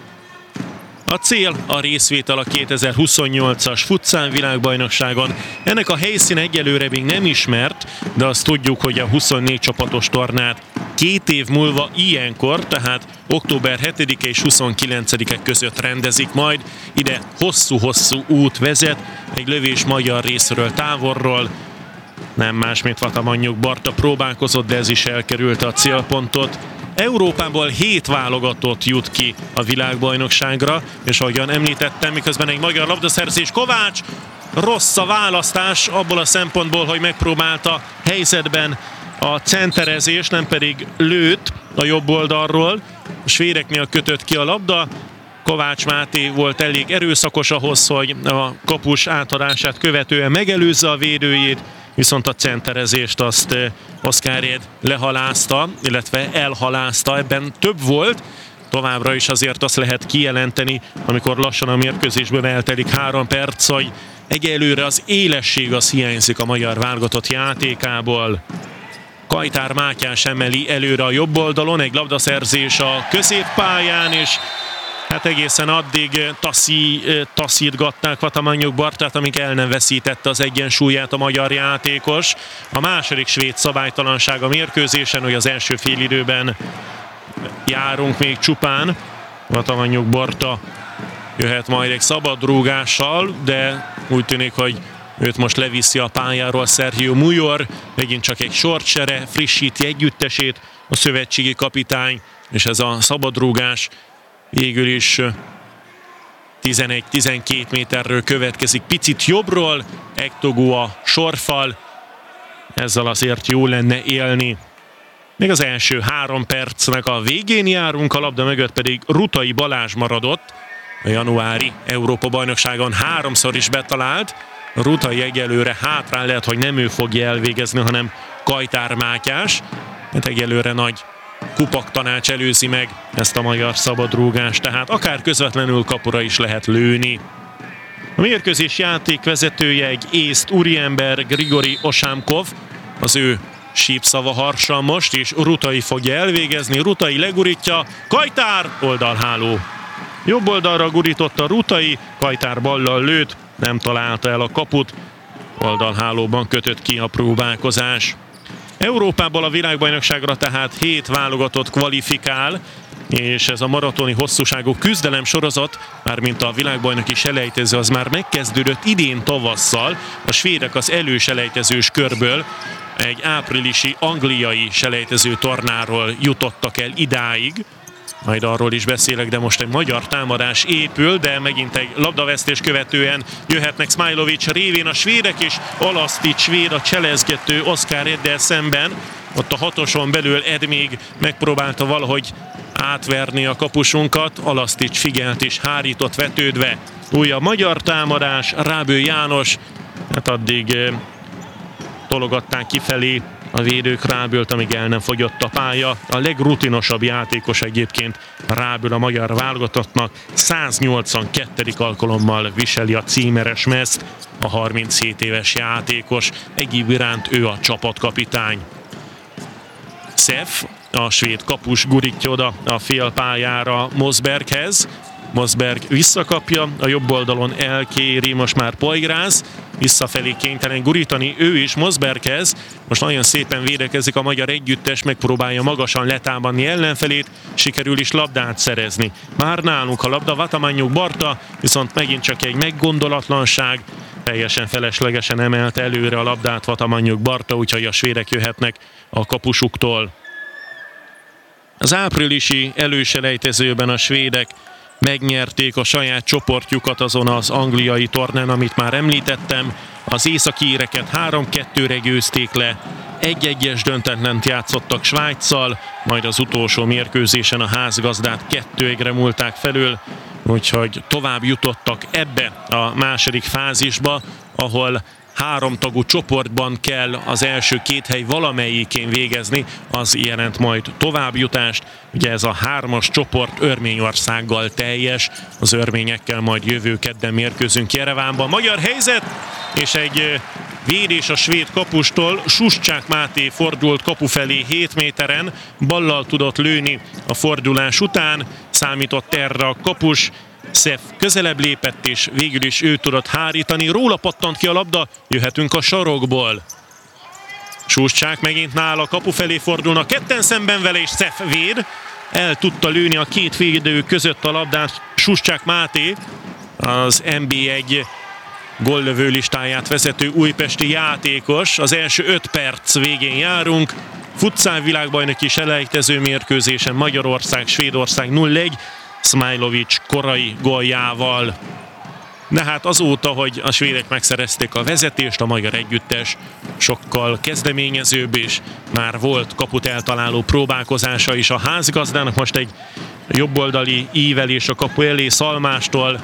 A cél a részvétel a kétezer-huszonnyolcas futszál világbajnokságon. Ennek a helyszín egyelőre még nem ismert, de azt tudjuk, hogy a huszonnégy csapatos tornát két év múlva ilyenkor, tehát október hetedike és huszonkilencedike között rendezik majd. Ide hosszú-hosszú út vezet, egy lövés magyar részről távolról. Nem más, mint Vatamanyjuk Barta próbálkozott, de ez is elkerülte a célpontot. Európából hét válogatott jut ki a világbajnokságra, és ahogyan említettem, miközben egy magyar labdaszerzés, Kovács, rossz a választás abból a szempontból, hogy megpróbálta helyzetben a centerezés, nem pedig lőtt a jobb oldalról. A svédeknél kötött ki a labda, Kovács Máté volt elég erőszakos ahhoz, hogy a kapus átadását követően megelőzze a védőjét, viszont a centerezést azt Oszkár Ed lehalázta, illetve elhalázta, ebben több volt. Továbbra is azért azt lehet kijelenteni, amikor lassan a mérkőzésből eltelik három perc, hogy egyelőre az élesség az hiányzik a magyar válogatott játékából. Kajtár Mátyás emeli előre a jobb oldalon, egy labdaszerzés a középpályán, és hát egészen addig taszi, taszítgatták Vatamanyjuk Bartát, amíg el nem veszítette az egyensúlyát a magyar játékos. A második svéd szabálytalanság a mérkőzésen, hogy az első félidőben járunk még csupán. Vatamanyjuk Barta jöhet majd egy szabad rúgással, de úgy tűnik, hogy őt most leviszi a pályáról Sergio Mujor. Megint csak egy sortsere, frissíti együttesét a szövetségi kapitány, és ez a szabadrúgás végül is tizenegy-tizenkét méterről következik, picit jobbról, Ektogu a sorfal, ezzel azért jó lenne élni. Még az első három percnek a végén járunk, a labda mögött pedig Rutai Balázs maradott, a januári Európa-bajnokságon háromszor is betalált. Rutai egyelőre hátrán, lehet, hogy nem ő fogja elvégezni, hanem Kajtár Mátyás, mert egyelőre nagy kupak tanács előzi meg ezt a magyar szabadrúgást, tehát akár közvetlenül kapura is lehet lőni. A mérkőzés játékvezetője egy észt úriember, Grigori Osámkov, az ő sípszava harsan most, és Rutai fogja elvégezni. Rutai legurítja, Kajtár oldalháló. Jobb oldalra gurította Rutai, Kajtár ballal lőtt, nem találta el a kaput, oldalhálóban kötött ki a próbálkozás. Európából a világbajnokságra tehát hét válogatott kvalifikál, és ez a maratoni hosszúságú küzdelem sorozat, mármint a világbajnoki selejtező, az már megkezdődött idén tavasszal. A svédek az előselejtezős körből egy áprilisi angliai selejtező tornáról jutottak el idáig. Majd arról is beszélek, de most egy magyar támadás épül, de megint egy labdavesztés követően jöhetnek Smajlovic révén a svédek, és Olasztic svéd a cselezgető Oszkár Eddel szemben. Ott a hatoson belül Ed még megpróbálta valahogy átverni a kapusunkat. Alasztics figyelt és hárított vetődve. Újabb magyar támadás, Rábő János, hát addig tologatták kifelé a védők Rábőlt, amíg el nem fogyott a pálya. A legrutinosabb játékos egyébként Ráből a magyar válogatottnak. száznyolcvankettedik alkalommal viseli a címeres mezt a harminchét éves játékos. Egyéb iránt ő a csapatkapitány. Szef, a svéd kapus gurítja oda a félpályára Mosberghez. Mosberg visszakapja, a jobb oldalon elkéri most már Poyrász, visszafelé kénytelen gurítani ő is Mosberghez. Most nagyon szépen védekezik a magyar együttes, megpróbálja magasan letámadni ellenfelét, sikerül is labdát szerezni. Már nálunk a labda, Vatamanyjuk Barta, viszont megint csak egy meggondolatlanság, teljesen feleslegesen emelte előre a labdát Vatamanyjuk Barta, úgyhogy a svédek jöhetnek a kapusuktól. Az áprilisi előselejtezőben a svédek megnyerték a saját csoportjukat azon az angliai tornán, amit már említettem. Az északíreket három kettőre győzték le, egy-egyes döntetlent játszottak Svájccal, majd az utolsó mérkőzésen a házgazdát kettő egyre múlták felül, úgyhogy tovább jutottak ebbe a második fázisba, ahol háromtagú csoportban kell az első két hely valamelyikén végezni, az jelent majd továbbjutást. Ugye ez a hármas csoport Örményországgal teljes, az örményekkel majd jövő kedden mérkőzünk Jerevánban. Magyar helyzet, és egy védés a svéd kapustól. Suscsák Máté fordult kapu felé hét méteren, ballal tudott lőni a fordulás után, számított erre a kapus. Szef közelebb lépett, és végül is ő tudott hárítani. Róla pattant ki a labda, jöhetünk a sarokból. Suscsák megint nála, kapu felé fordulnak, ketten szemben vele, és Szef véd. El tudta lőni a két védő között a labdát Suscsák Máté, az en bé egy góllövő listáját vezető újpesti játékos. Az első öt perc végén járunk. Futsal világbajnoki selejtező mérkőzésen Magyarország, Svédország nulla egy. Smajlovic korai góljával. De hát azóta, hogy a svédek megszerezték a vezetést, a magyar együttes sokkal kezdeményezőbb, és már volt kaput eltaláló próbálkozása is a házgazdának. Most egy jobboldali ívelés a kapu elé Szalmástól.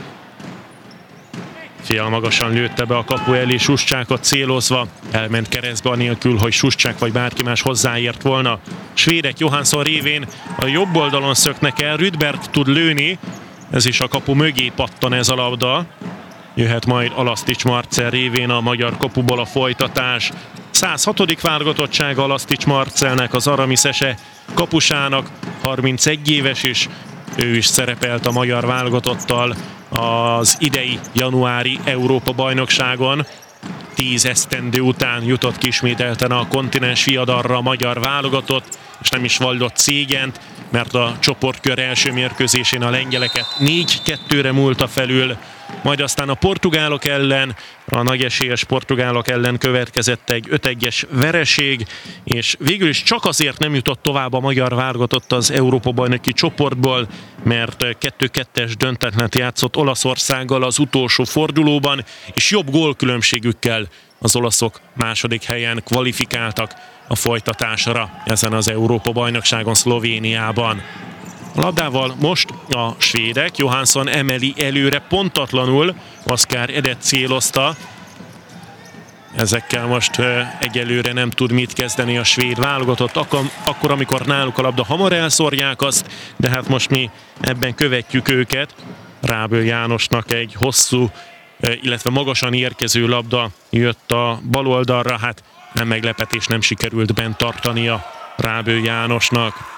Fél magasan lőtte be a kapu elé Suscsákot célozva, elment keresztbe anélkül, hogy Suscsák vagy bárki más hozzáért volna. Svédek Johansson révén a jobb oldalon szöknek el, Rydberg tud lőni, ez is a kapu mögé pattan ez a labda. Jöhet majd Alasztics Marcell révén a magyar kapuból a folytatás. száz hatodik válogatottsága Alasztics Marcellnek, az aramiszese kapusának, harmincegy éves, és ő is szerepelt a magyar válogatottal az idei januári Európa-bajnokságon. Tíz esztendő után jutott ki ismételten a kontinens viadalra a magyar válogatott, és nem is vallott szégyent, mert a csoportkör első mérkőzésén a lengyeleket négy kettőre múlta felül, majd aztán a portugálok ellen, a nagy esélyes portugálok ellen következett egy öt egyes vereség, és végül is csak azért nem jutott tovább a magyar válogatott az Európa-bajnoki csoportból, mert kettő kettes döntetlent játszott Olaszországgal az utolsó fordulóban, és jobb gólkülönbségükkel az olaszok második helyen kvalifikáltak a folytatásra ezen az Európa-bajnokságon Szlovéniában. A labdával most a svédek, Johansson emeli előre pontatlanul, Oszkár Edet célozta. Ezekkel most egyelőre nem tud mit kezdeni a svéd válogatott, akkor, akkor amikor náluk a labda, hamar elszórják azt, de hát most mi ebben követjük őket. Rábő Jánosnak egy hosszú, illetve magasan érkező labda jött a bal oldalra, hát nem meglepetés, nem sikerült bent tartania Rábő Jánosnak.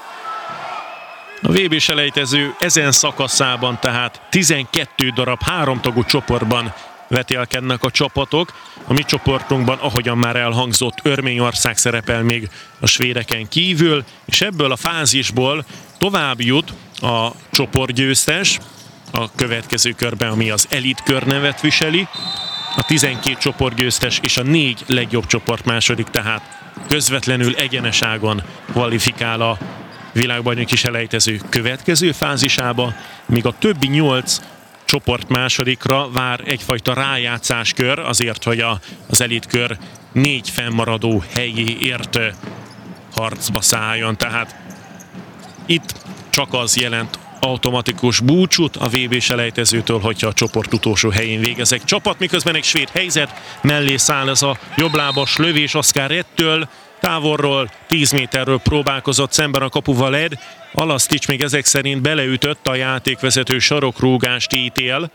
A vé bé-selejtező ezen szakaszában tehát tizenkét darab háromtagú csoportban vetélkednek a csapatok. A mi csoportunkban, ahogyan már elhangzott, Örményország szerepel még a svédeken kívül, és ebből a fázisból tovább jut a csoportgyőztes a következő körben, ami az elit kör nevet viseli. A tizenkét csoportgyőztes és a négy legjobb csoport második, tehát közvetlenül egyeneságon kvalifikál a világbajnoki selejtező következő fázisába, míg a többi nyolc csoport másodikra vár egyfajta rájátszáskör, azért, hogy a, az elitkör négy fennmaradó helyéért harcba szálljon. Tehát itt csak az jelent automatikus búcsút a vé bé selejtezőtől, hogyha a csoport utolsó helyén végezek csapat, miközben egy svéd helyzet, mellé száll ez a jobblábas lövés Oscar Edtől, távolról, tíz méterről próbálkozott szemben a kapuval Ed, Alasztics még ezek szerint beleütött, a játékvezető sarokrúgást ítél.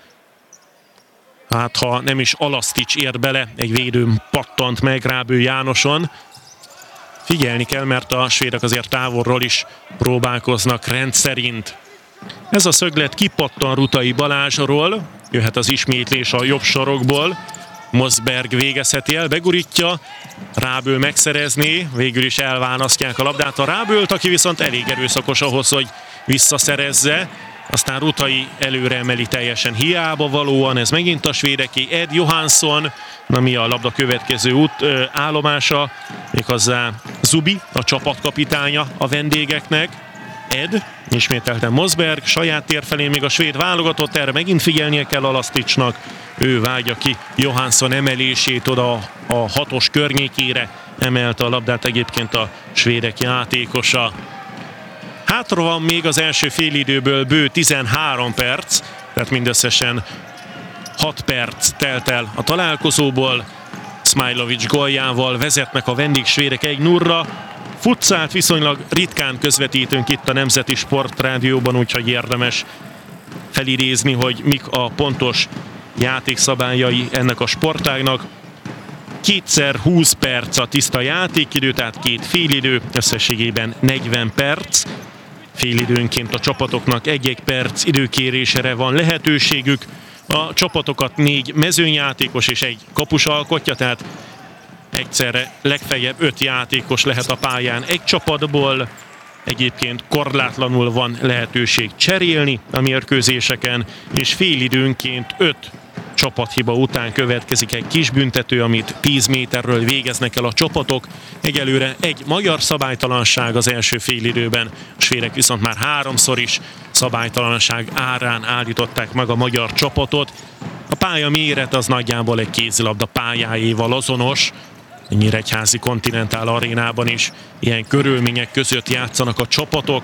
Hát ha nem is Alasztics ér bele, egy védő pattant meg Rábő Jánoson. Figyelni kell, mert a svédek azért távolról is próbálkoznak rendszerint. Ez a szöglet kipattan Rutai Balázsról, jöhet az ismétlés a jobb sarokból. Mosberg végezheti el, begurítja, Ráből megszerezné, végül is elválasztják a labdát a Rábőlt, aki viszont elég erőszakos ahhoz, hogy visszaszerezze. Aztán Rutai előre emeli teljesen hiába valóan, ez megint a svédeké. Ed Johansson, ami a labda következő út ö, állomása, méghozzá Zubi, a csapatkapitánya a vendégeknek. Ed, ismételten Mosberg, saját tér felé még a svéd válogatott, erre megint figyelnie kell Alaszticsnak. Ő vágja ki Johansson emelését oda a hatos környékére, emelte a labdát egyébként a svédek játékosa. Hátra van még az első félidőből bő tizenhárom perc, tehát mindösszesen hat perc telt el a találkozóból. Smajlovic góljával vezetnek a vendégsvédek egy nullra. Futszált viszonylag ritkán közvetítünk itt a Nemzeti Sportrádióban, úgyhogy érdemes felidézni, hogy mik a pontos játékszabályai ennek a sportágnak. Kétszer húsz perc a tiszta játékidő, tehát két félidő, összességében negyven perc. Félidőnként a csapatoknak egy-egy perc időkérésére van lehetőségük. A csapatokat négy mezőnyjátékos és egy kapus alkotja, tehát egyszerre legfeljebb öt játékos lehet a pályán egy csapatból. Egyébként korlátlanul van lehetőség cserélni a mérkőzéseken, és félidőnként öt csapathiba után következik egy kis büntető, amit tíz méterről végeznek el a csapatok. Egyelőre egy magyar szabálytalanság az első félidőben, a svédek viszont már háromszor is szabálytalanság árán állították meg a magyar csapatot. A pálya méret az nagyjából egy kézilabda pályájéval azonos. A Nyíregyházi Continental Arénában is ilyen körülmények között játszanak a csapatok.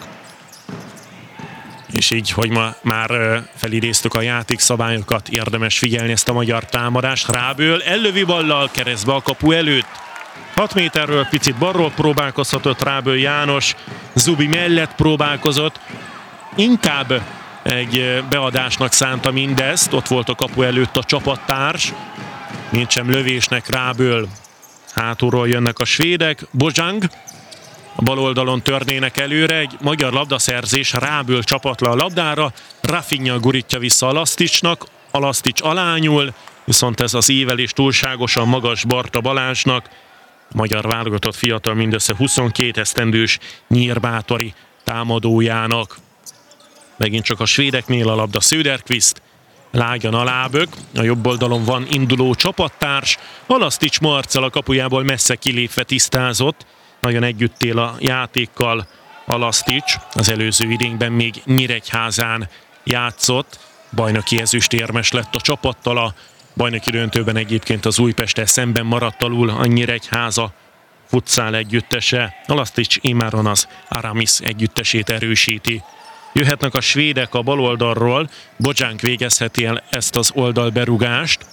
És így, hogy ma már felidéztük a játékszabályokat, érdemes figyelni ezt a magyar támadást. Ráből ellövi ballal keresztbe a kapu előtt. hat méterről picit balról próbálkozhatott Ráből János, Zubi mellett próbálkozott. Inkább egy beadásnak szánta mindezt, ott volt a kapu előtt a csapattárs. Nincs lövésnek Ráből. Hátulról jönnek a svédek, Bozsang. A bal oldalon törnének előre, egy magyar labdaszerzés, Ráből csapat le a labdára, Rafinha gurítja vissza Alaszticsnak, Alasztics alányul, viszont ez az ívelés túlságosan magas Barta Balázsnak. A magyar válogatott fiatal mindössze huszonkét esztendős Nyírbátori támadójának. Megint csak a svédeknél a labda Söderqvist, lágyan alábög, a jobb oldalon van induló csapattárs, Alasztics Marcell a kapujából messze kilépve tisztázott, nagyon együtt él a játékkal Alasztics, az előző idényben még Nyíregyházán játszott, bajnoki ezüstérmes lett a csapattal, a bajnoki döntőben egyébként az Újpesttel szemben maradt alul a Nyíregyháza futszál együttese, Alasztics imáron az Aramis együttesét erősíti. Jöhetnek a svédek a bal oldalról, Bozsánk végezheti el ezt az oldalberúgást.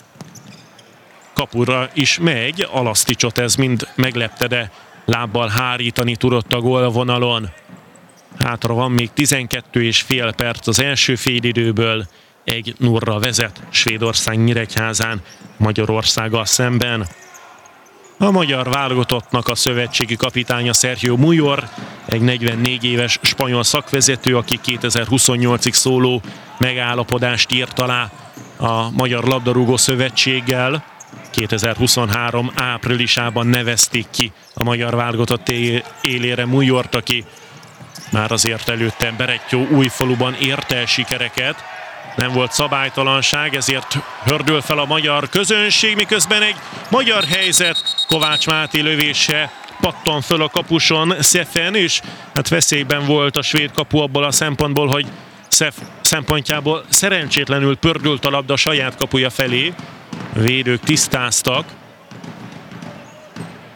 Kapura is megy, Alaszticsot ez mind meglepte, de lábbal hárítani tudott a gólvonalon. Hátra van még tizenkettő és fél perc az első félidőből, egy nullra vezet Svédország Nyíregyházán Magyarországgal szemben. A magyar válogatottnak a szövetségi kapitánya Sergio Mujor, egy negyvennégy éves spanyol szakvezető, aki kétezer-huszonnyolcig szóló megállapodást írt alá a Magyar Labdarúgó Szövetséggel. kétezer-huszonhárom áprilisában nevezték ki a magyar válogatott élére Mujort, aki már azért előtte Berettyó Újfaluban érte el sikereket. Nem volt szabálytalanság, ezért hördül fel a magyar közönség, miközben egy magyar helyzet, Kovács Máté lövése pattan föl a kapuson Szefen, és hát veszélyben volt a svéd kapu abból a szempontból, hogy Szef szempontjából szerencsétlenül pördült a labda saját kapuja felé. A védők tisztáztak.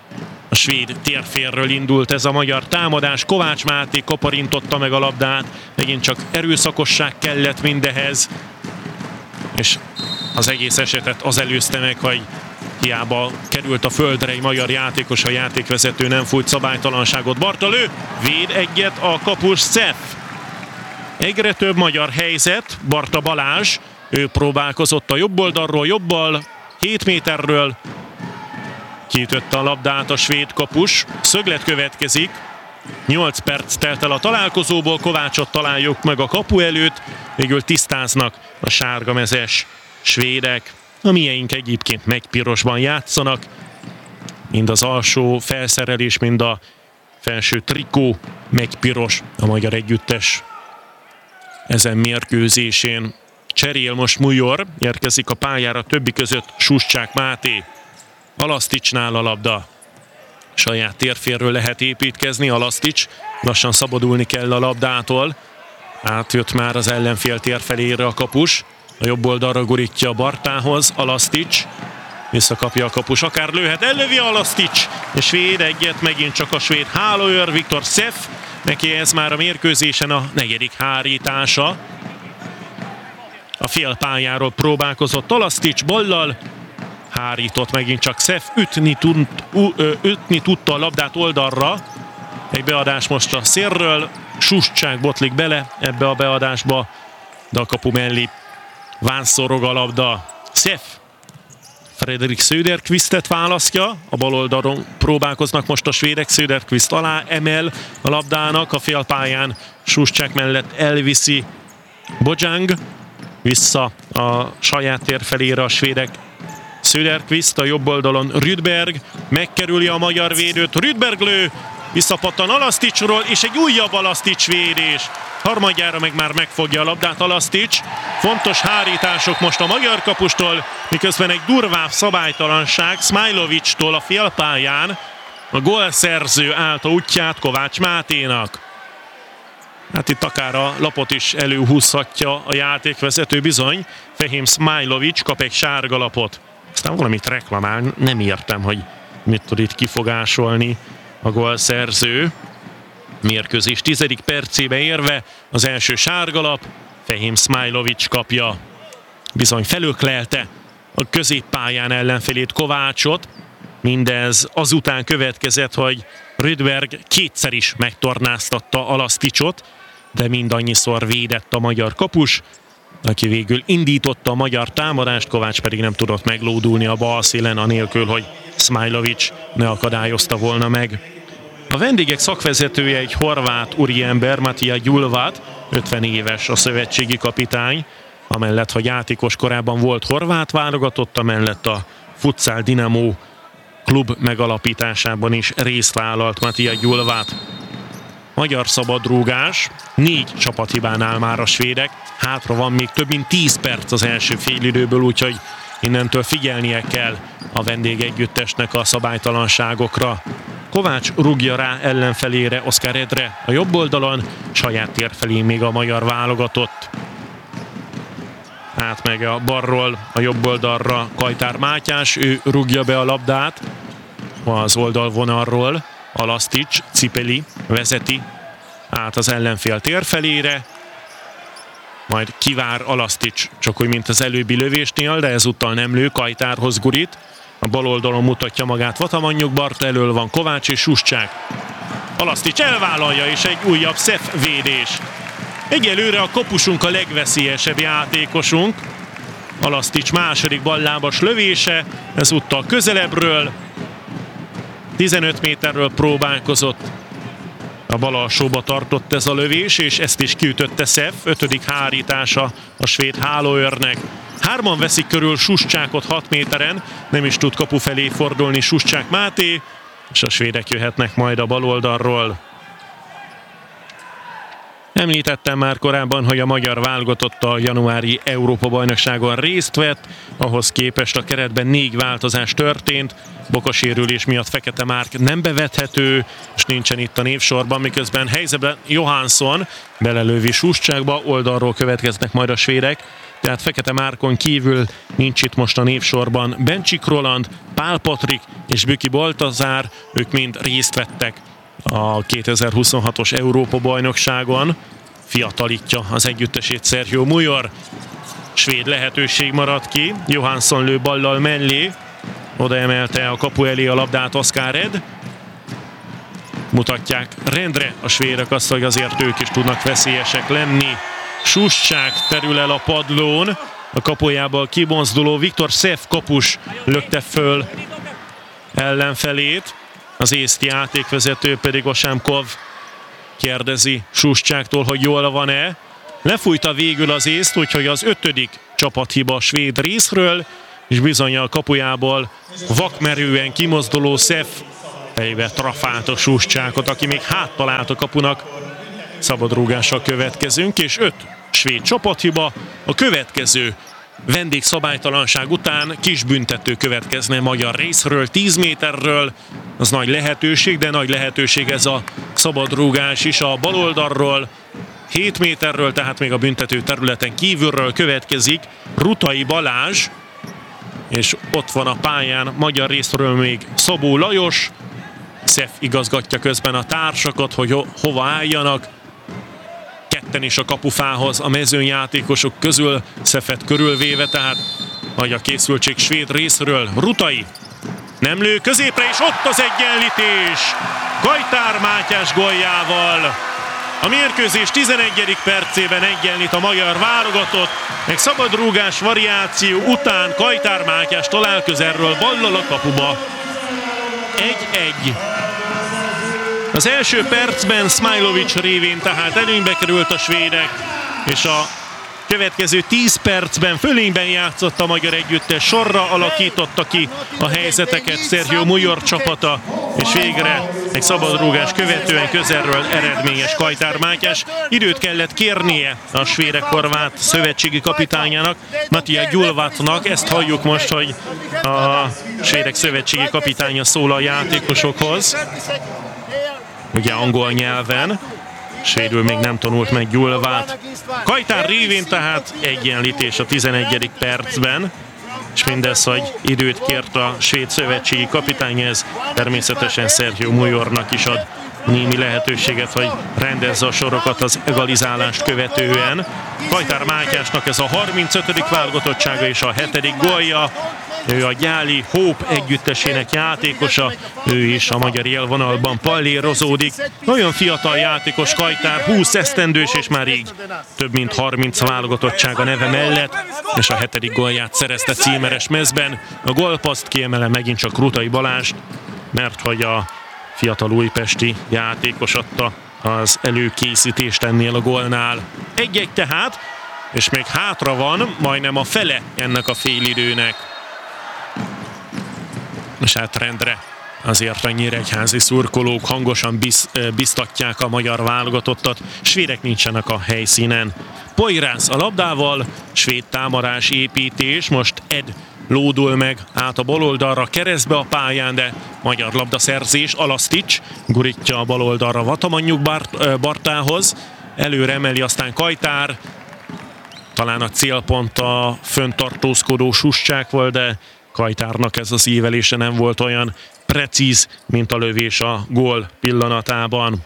A svéd térfélről indult ez a magyar támadás. Kovács Máté kaparintotta meg a labdát, megint csak erőszakosság kellett mindehez, és az egész esetet az előzte meg, hogy hiába került a földre egy magyar játékos, a játékvezető nem fújt szabálytalanságot. Barta lő, véd egyet a kapus Szef. Egyre több magyar helyzet, Barta Balázs, ő próbálkozott a jobb oldalról, jobbal, hét méterről, kiütötte a labdát a svéd kapus, szöglet következik, nyolc perc telt el a találkozóból, Kovácsot találjuk meg a kapu előtt, végül tisztáznak a sárgamezes svédek. A mieink egyébként megpirosban játszanak, mind az alsó felszerelés, mind a felső trikó megpiros a magyar együttes ezen mérkőzésén. Cserél most Mujor, érkezik a pályára, többi között Suschák Máté. Alaszticsnál a labda. Saját térfélről lehet építkezni, Alasztics lassan szabadulni kell a labdától. Átjött már az ellenfél térfelére a kapus. A jobb oldalra gurítja Bartához, Alasztics. Visszakapja a kapus, akár lőhet, ellövi Alasztics. És svéd egyet, megint csak a svéd hálóőr, Viktor Szef. Neki ez már a mérkőzésen a negyedik hárítása. A félpályáról próbálkozott Alasztics ballal. Hárított megint csak Szef, ütni, tunt, ü, ö, ütni tudta a labdát oldalra. Egy beadás most a szélről, Suschák botlik bele ebbe a beadásba, de a kapu mellé vánszorog a labda. Szef Fredrik Söderqvistet választja, a bal oldalon próbálkoznak most a svédek, Söderqvist alá emel a labdának, a félpályán Suschák mellett elviszi Bojang, vissza a saját tér felére a svédek. Söderqvist a jobb oldalon, Rydberg megkerüli a magyar védőt, Rydberg lő, visszapattan Alaszticsról, és egy újabb Alasztics védés. Harmadjára meg már megfogja a labdát Alasztics. Fontos hárítások most a magyar kapustól, miközben egy durvább szabálytalanság Smajlovicstól a félpályán. A gólszerző állta útját Kovács Máténak. Hát itt akár a lapot is előhúzhatja a játékvezető bizony. Fehim Smajlovic kap egy sárga lapot. Aztán valamit reklamál, nem értem, hogy mit tud itt kifogásolni a gólszerző. Mérkőzés tizedik percébe érve az első sárgalap, Fehim Smajlovic kapja. Bizony felöklelte a középpályán ellenfelét, Kovácsot. Mindez azután következett, hogy Rydberg kétszer is megtornáztatta Alaszticsot, de mindannyiszor védett a magyar kapus, aki végül indította a magyar támadást, Kovács pedig nem tudott meglódulni a bal szélen, anélkül, hogy Smajlovic ne akadályozta volna meg. A vendégek szakvezetője egy horvát úriember, Matija Gyulvat, ötven éves a szövetségi kapitány, amellett, hogy játékos korában volt horvát válogatott, amellett a Futsal Dinamo klub megalapításában is részt vállalt Matija Gyulvat. Magyar szabadrúgás, négy csapathibánál már a svédek, hátra van még több mint tíz perc az első félidőből, úgyhogy innentől figyelnie kell a vendégegyüttesnek a szabálytalanságokra. Kovács rúgja rá ellenfelére, Oskar Edre a jobb oldalon, saját tér felé még a magyar válogatott. Átmegy a balról a jobb oldalra Kajtár Mátyás, ő rúgja be a labdát az oldalvonalról. Alasztics, Cipeli vezeti át az ellenfél tér felére, majd kivár Alasztics, csak úgy, mint az előbbi lövésnél, de ezúttal nem lő, Kajtárhoz gurít. A bal oldalon mutatja magát Vatamanyjuk, Barta elől van Kovács és Suschák. Alasztics elvállalja, és egy újabb Szef védés. Egyelőre a kapusunk a legveszélyesebb játékosunk. Alasztics második ballábas lövése, ezúttal közelebbről. tizenöt méterről próbálkozott. A bal alsóba tartott ez a lövés, és ezt is kiütötte Szef, ötödik hárítása a svéd hálóőrnek. Hárman veszik körül Suschákot hat méteren, nem is tud kapu felé fordulni Suschák Máté, és a svédek jöhetnek majd a bal oldalról. Említettem már korábban, hogy a magyar válogatott a januári Európa-bajnokságon részt vett, ahhoz képest a keretben négy változás történt. Bokasérülés miatt Fekete Márk nem bevethető, és nincsen itt a névsorban, miközben helyzetben Johansson belelövi Suschákba, oldalról következnek majd a svédek. tehát Fekete Márkon kívül nincs itt most a névsorban Bencsik Roland, Pál Patrik és Büki Baltazár, ők mind részt vettek a kétezer-huszonhatos Európa-bajnokságon. Fiatalítja az együttesét Sergio Mujor. Svéd lehetőség maradt ki, Johansson lő ballal mellé, oda emelte a kapu elé a labdát Oskar Ed. Mutatják rendre a svédek azt, hogy azért ők is tudnak veszélyesek lenni. Suscsák terül el a padlón, a kapujából kimozduló Viktor Szef kapus lökte föl ellenfelét, az észt játékvezető pedig Osámkov kérdezi Suscsáktól, hogy jól van-e. Lefújta végül az észt, úgyhogy az ötödik csapathiba a svéd részről, és bizony a kapujából vakmerően kimozduló Szef fejbe trafált a Suscsákot, aki még háttal állt a kapunak. Szabadrúgással következünk, és öt svéd csapathiba. A következő vendégszabálytalanság után kis büntető következne magyar részről, tíz méterről. Az nagy lehetőség, de nagy lehetőség ez a szabadrúgás is a baloldalról. hét méterről, tehát még a büntető területen kívülről következik Rutai Balázs, és ott van a pályán magyar részről még Szabó Lajos. Szef igazgatja közben a társakat, hogy ho- hova álljanak. Ketten is a kapufához a mezőnyjátékosok közül, Szefet körülvéve, tehát nagy a készültség svéd részről. Rutai nem lő középre, és ott az egyenlítés Kajtár Mátyás góljával. A mérkőzés tizenegyedik percében egyenlít a magyar válogatott, meg szabadrúgás variáció után Kajtár Mátyás talál közelről ballal a kapuba. egy-egy. Az első percben Smajlovic révén tehát előnybe került a svédek, és a következő tíz percben fölényben játszott a magyar együttes, sorra alakította ki a helyzeteket Sergio Mujor csapata, és végre egy szabadrúgás követően közelről eredményes Kajtár Mátyás. Időt kellett kérnie a svédek-horvát szövetségi kapitányának, Mattia Gyulvatnak. Ezt halljuk most, hogy a svédek szövetségi kapitánya szól a játékosokhoz. Ugye angol nyelven, svédül még nem tanult meg Gyulvát. Kajtár révén tehát egyenlítés a tizenegyedik percben, és mindez, hogy időt kért a svéd szövetségi kapitány, ez természetesen Sergio Mujornak is ad némi lehetőséget, hogy rendezze a sorokat az egalizálást követően. Kajtár Mátyásnak ez a harmincötödik válogatottsága és a hetedik gólja. Ő a Gyáli Hope együttesének játékosa, ő is a magyar élvonalban pallérozódik. Nagyon fiatal játékos Kajtár, húsz esztendős, és már így több mint harminc válogatottsága neve mellett, és a hetedik gólját szerezte címeres mezben. A gólpaszt kiemelem megint csak Rutai Balázs, mert hogy a fiatal újpesti játékos adta az előkészítést ennél a gólnál. Egy-egy tehát, és még hátra van majdnem a fele ennek a félidőnek. És hát rendre azért a nyíregyházi szurkolók hangosan biz, biztatják a magyar válogatottat, svédek nincsenek a helyszínen. Poirász a labdával, svéd támadás építés, most Ed lódul meg át a baloldalra, keresztbe a pályán, de magyar labdaszerzés, Alasztics gurítja a baloldalra Vatamanyjuk Bart, Bartához, előre emeli aztán Kajtár, talán a célpont a föntartózkodó Suscsák volt, de Kajtárnak ez az ívelése nem volt olyan precíz, mint a lövés a gól pillanatában.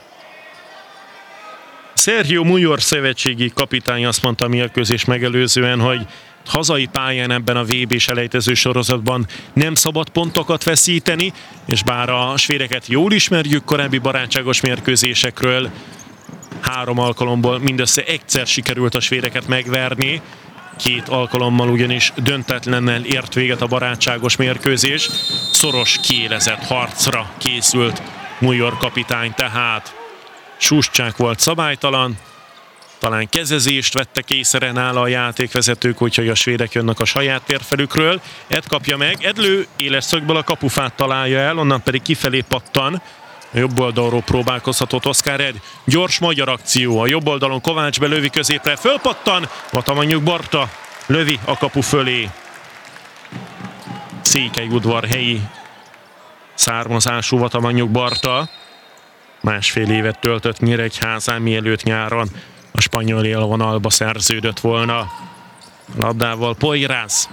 Sergio Mujor szövetségi kapitány azt mondta a mérkőzés megelőzően, hogy hazai pályán ebben a vé bé-s elejtező sorozatban nem szabad pontokat veszíteni, és bár a svédeket jól ismerjük korábbi barátságos mérkőzésekről, három alkalomból mindössze egyszer sikerült a svédeket megverni, két alkalommal ugyanis döntetlennel ért véget a barátságos mérkőzés. Szoros, kiélezett harcra készült Mujor kapitány tehát. Suscsák volt szabálytalan, talán kezezést vettek észre nála a játékvezetők, úgyhogy a svédek jönnek a saját térfelükről. Ed kapja meg, Edlő éles szögből a kapufát találja el, onnan pedig kifelé pattan. A jobb oldalról próbálkozhatott Oskar Ed. Gyors magyar akció. A jobb oldalon Kovács belövi középre. Fölpattan. Vatamanyjuk Barta lövi a kapu fölé. Székelyudvarhelyi származású Vatamanyjuk Barta. Másfél évet töltött Nyíregyházán, mielőtt nyáron a spanyol élvonalba szerződött volna. Labdával Poyraz.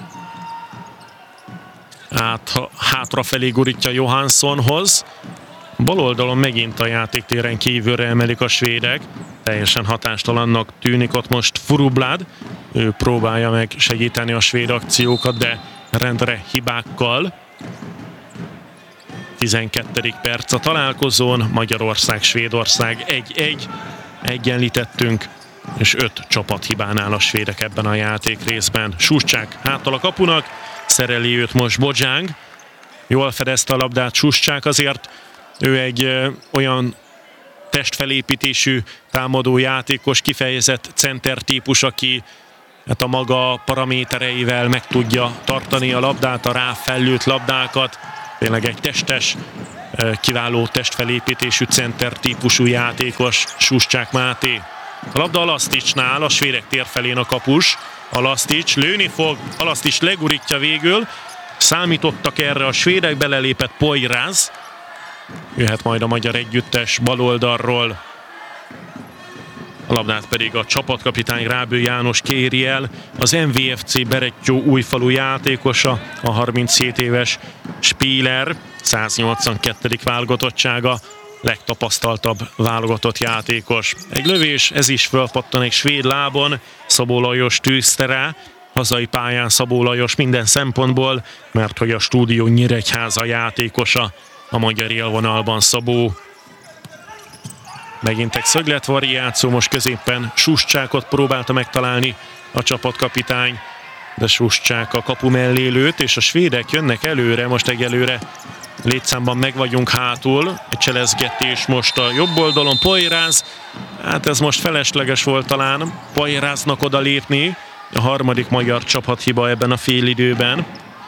Át, hátrafelé gurítja Johanssonhoz. Bal oldalon megint a játéktéren kívülre emelik a svédek. Teljesen hatástalannak tűnik ott most Furublad. Ő próbálja meg segíteni a svéd akciókat, de rendre hibákkal. tizenkettedik perc a találkozón. Magyarország-Svédország egy egy. Egyenlítettünk, és öt csapat hibánál a svédek ebben a játékrészben. Suscsák háttal a kapunak, szereli őt most Bojang. Jól fedezte a labdát Suscsák, azért ő egy ö, olyan testfelépítésű támadó játékos, kifejezett center típus, aki hát a maga paramétereivel meg tudja tartani a labdát, a ráfellőtt labdákat. Tényleg egy testes, kiváló testfelépítésű center típusú játékos Suscsák Máté. A labda Alaszticsnál, a svédek térfelén a kapus. Alasztics lőni fog, Alasztics legurítja végül. Számítottak erre a svédek, belelépett Poyraz. Jöhet majd a magyar együttes baloldalról. A labdát pedig a csapatkapitány Rábő János kéri el. Az em vé ef cé Berettyó újfalu játékosa, a harminchét éves Spieler, száznyolcvankettedik válogatottsága, legtapasztaltabb válogatott játékos. Egy lövés, ez is fölpattan egy svéd lábon, Szabó Lajos tűzte rá. Hazai pályán Szabó Lajos minden szempontból, mert hogy a Stúdió Nyíregyháza játékosa, a magyar élvonalban Szabó. Megint egy szögletvariáció, most középen Suscsákot próbálta megtalálni a csapatkapitány, de Suscsák a kapu mellé lőtt, és a svédek jönnek előre, most egyelőre létszámban meg vagyunk hátul. Egy cselezgetés most a jobb oldalon, Poyraz, hát ez most felesleges volt talán Poyraznak oda lépni, a harmadik magyar csapathiba ebben a félidőben.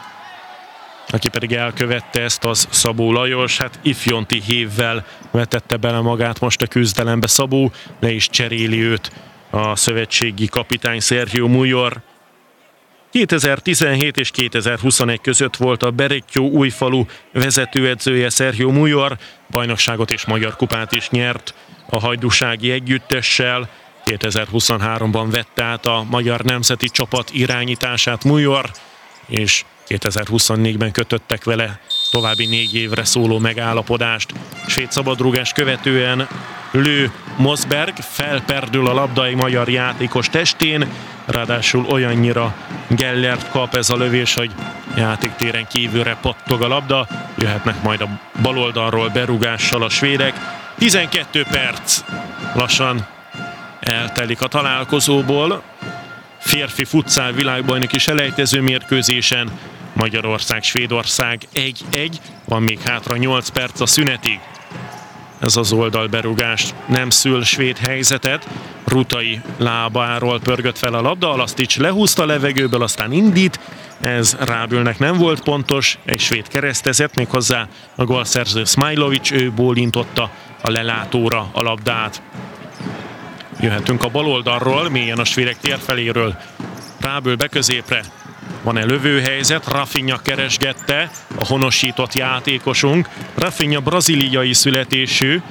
Aki pedig elkövette ezt, az Szabó Lajos, hát ifjonti hívvel vetette bele magát most a küzdelembe Szabó, le is cseréli őt a szövetségi kapitány Sergio Mujor. kétezer-tizenhét és kétezer-huszonegy között volt a Berettyó újfalu vezetőedzője Sergio Mujor, bajnokságot és magyar kupát is nyert a hajdúsági együttessel. kétezer-huszonháromban vette át a magyar nemzeti csapat irányítását Mujor, és kétezer-huszonnégyben kötöttek vele további négy évre szóló megállapodást. Svéd szabadrúgás követően lő Mosberg, felperdül a labda egy magyar játékos testén, ráadásul olyannyira Gellert kap ez a lövés, hogy játéktéren kívülre pattog a labda, jöhetnek majd a baloldalról berúgással a svédek. tizenkét perc lassan eltelik a találkozóból. Férfi futszál világbajnoki selejtező mérkőzésen Magyarország-Svédország egy egy, van még hátra nyolc perc a szünetig. Ez az oldalberugás nem szül svéd helyzetet, Rutai lábáról pörgött fel a labda, Alasztics lehúzta a levegőből, aztán indít, ez Rábülnek nem volt pontos, egy svéd keresztezett, méghozzá a gólszerző Smajlovic, ő bólintotta a lelátóra a labdát. Jöhetünk a baloldalról, mélyen a svédek térfeléről. Ráből beközépre. Van-e lövőhelyzet? Rafinha keresgette, a honosított játékosunk. Rafinha brazíliai születésű,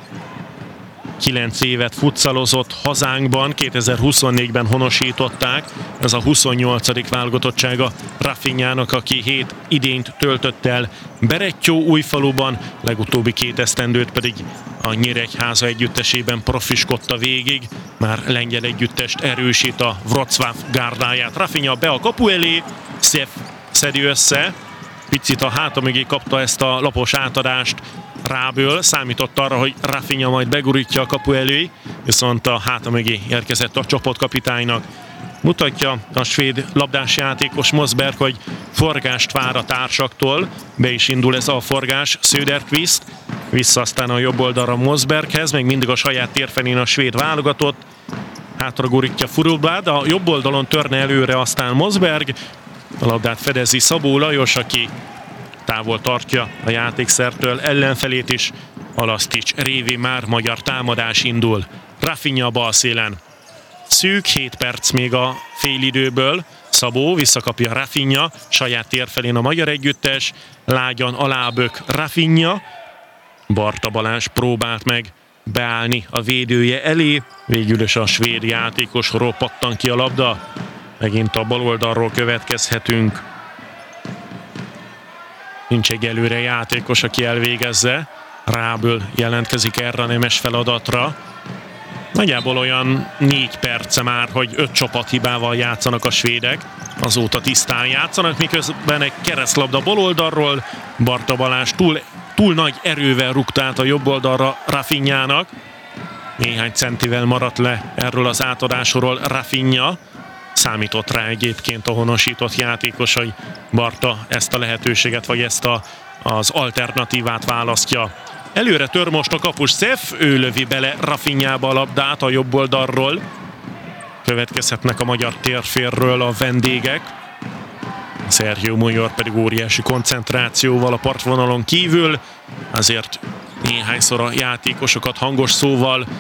kilenc évet futszalozott hazánkban, kétezer-huszonnégyben honosították. Ez a huszonnyolcadik válogatottsága Rafinhának, aki hét idényt töltött el Berettyó újfaluban, legutóbbi két esztendőt pedig a Nyíregyháza együttesében profiskodta végig. Már lengyel együttest erősít a Wrocław gárdáját. Rafinha be a kapu elé, Szef szedi össze, picit a háta mögé kapta ezt a lapos átadást Ráből, számított arra, hogy Rafinha majd begurítja a kapu elé, viszont a háta mögé érkezett a csapatkapitánynak. Mutatja a svéd labdás játékos Mosberg, hogy forgást vár a társaktól, be is indul ez a forgás, Söderqvist, vissza aztán a jobb oldalra Mosberghez, még mindig a saját térfelén a svéd válogatott, hátra gurítja Furublad, a jobb oldalon törne előre aztán Mosberg, a labdát fedezi Szabó Lajos, aki távol tartja a játékszertől ellenfelét is, Alasztics révén már magyar támadás indul. Rafinha bal szélen. Szűk hét perc még a félidőből, Szabó visszakapja Rafinha, saját térfelén a magyar együttes, lágyan alábök Rafinha, Barta Balázs próbált meg beállni a védője elé, végül is a svéd játékosról pattan ki a labda. Megint a bal oldalról következhetünk. Nincs egy előre játékos, aki elvégezze. Ráből jelentkezik erre a nemes feladatra. Nagyjából olyan négy perce már, hogy öt csapathibával játszanak a svédek. Azóta tisztán játszanak, miközben egy keresztlabda bal oldalról. Barta Balázs túl, túl nagy erővel rúgta át a jobb oldalra Rafinhának. Néhány centivel maradt le erről az átadásról Rafinha. Számított rá egyébként a honosított játékos, hogy Barta ezt a lehetőséget, vagy ezt a, az alternatívát választja. Előre tör most a kapus Szef, ő lövi bele Rafinhába a labdát a jobb oldalról. Következhetnek a magyar térférről a vendégek. Sergio Muyor pedig óriási koncentrációval a partvonalon kívül. Azért néhányszor a játékosokat hangos szóval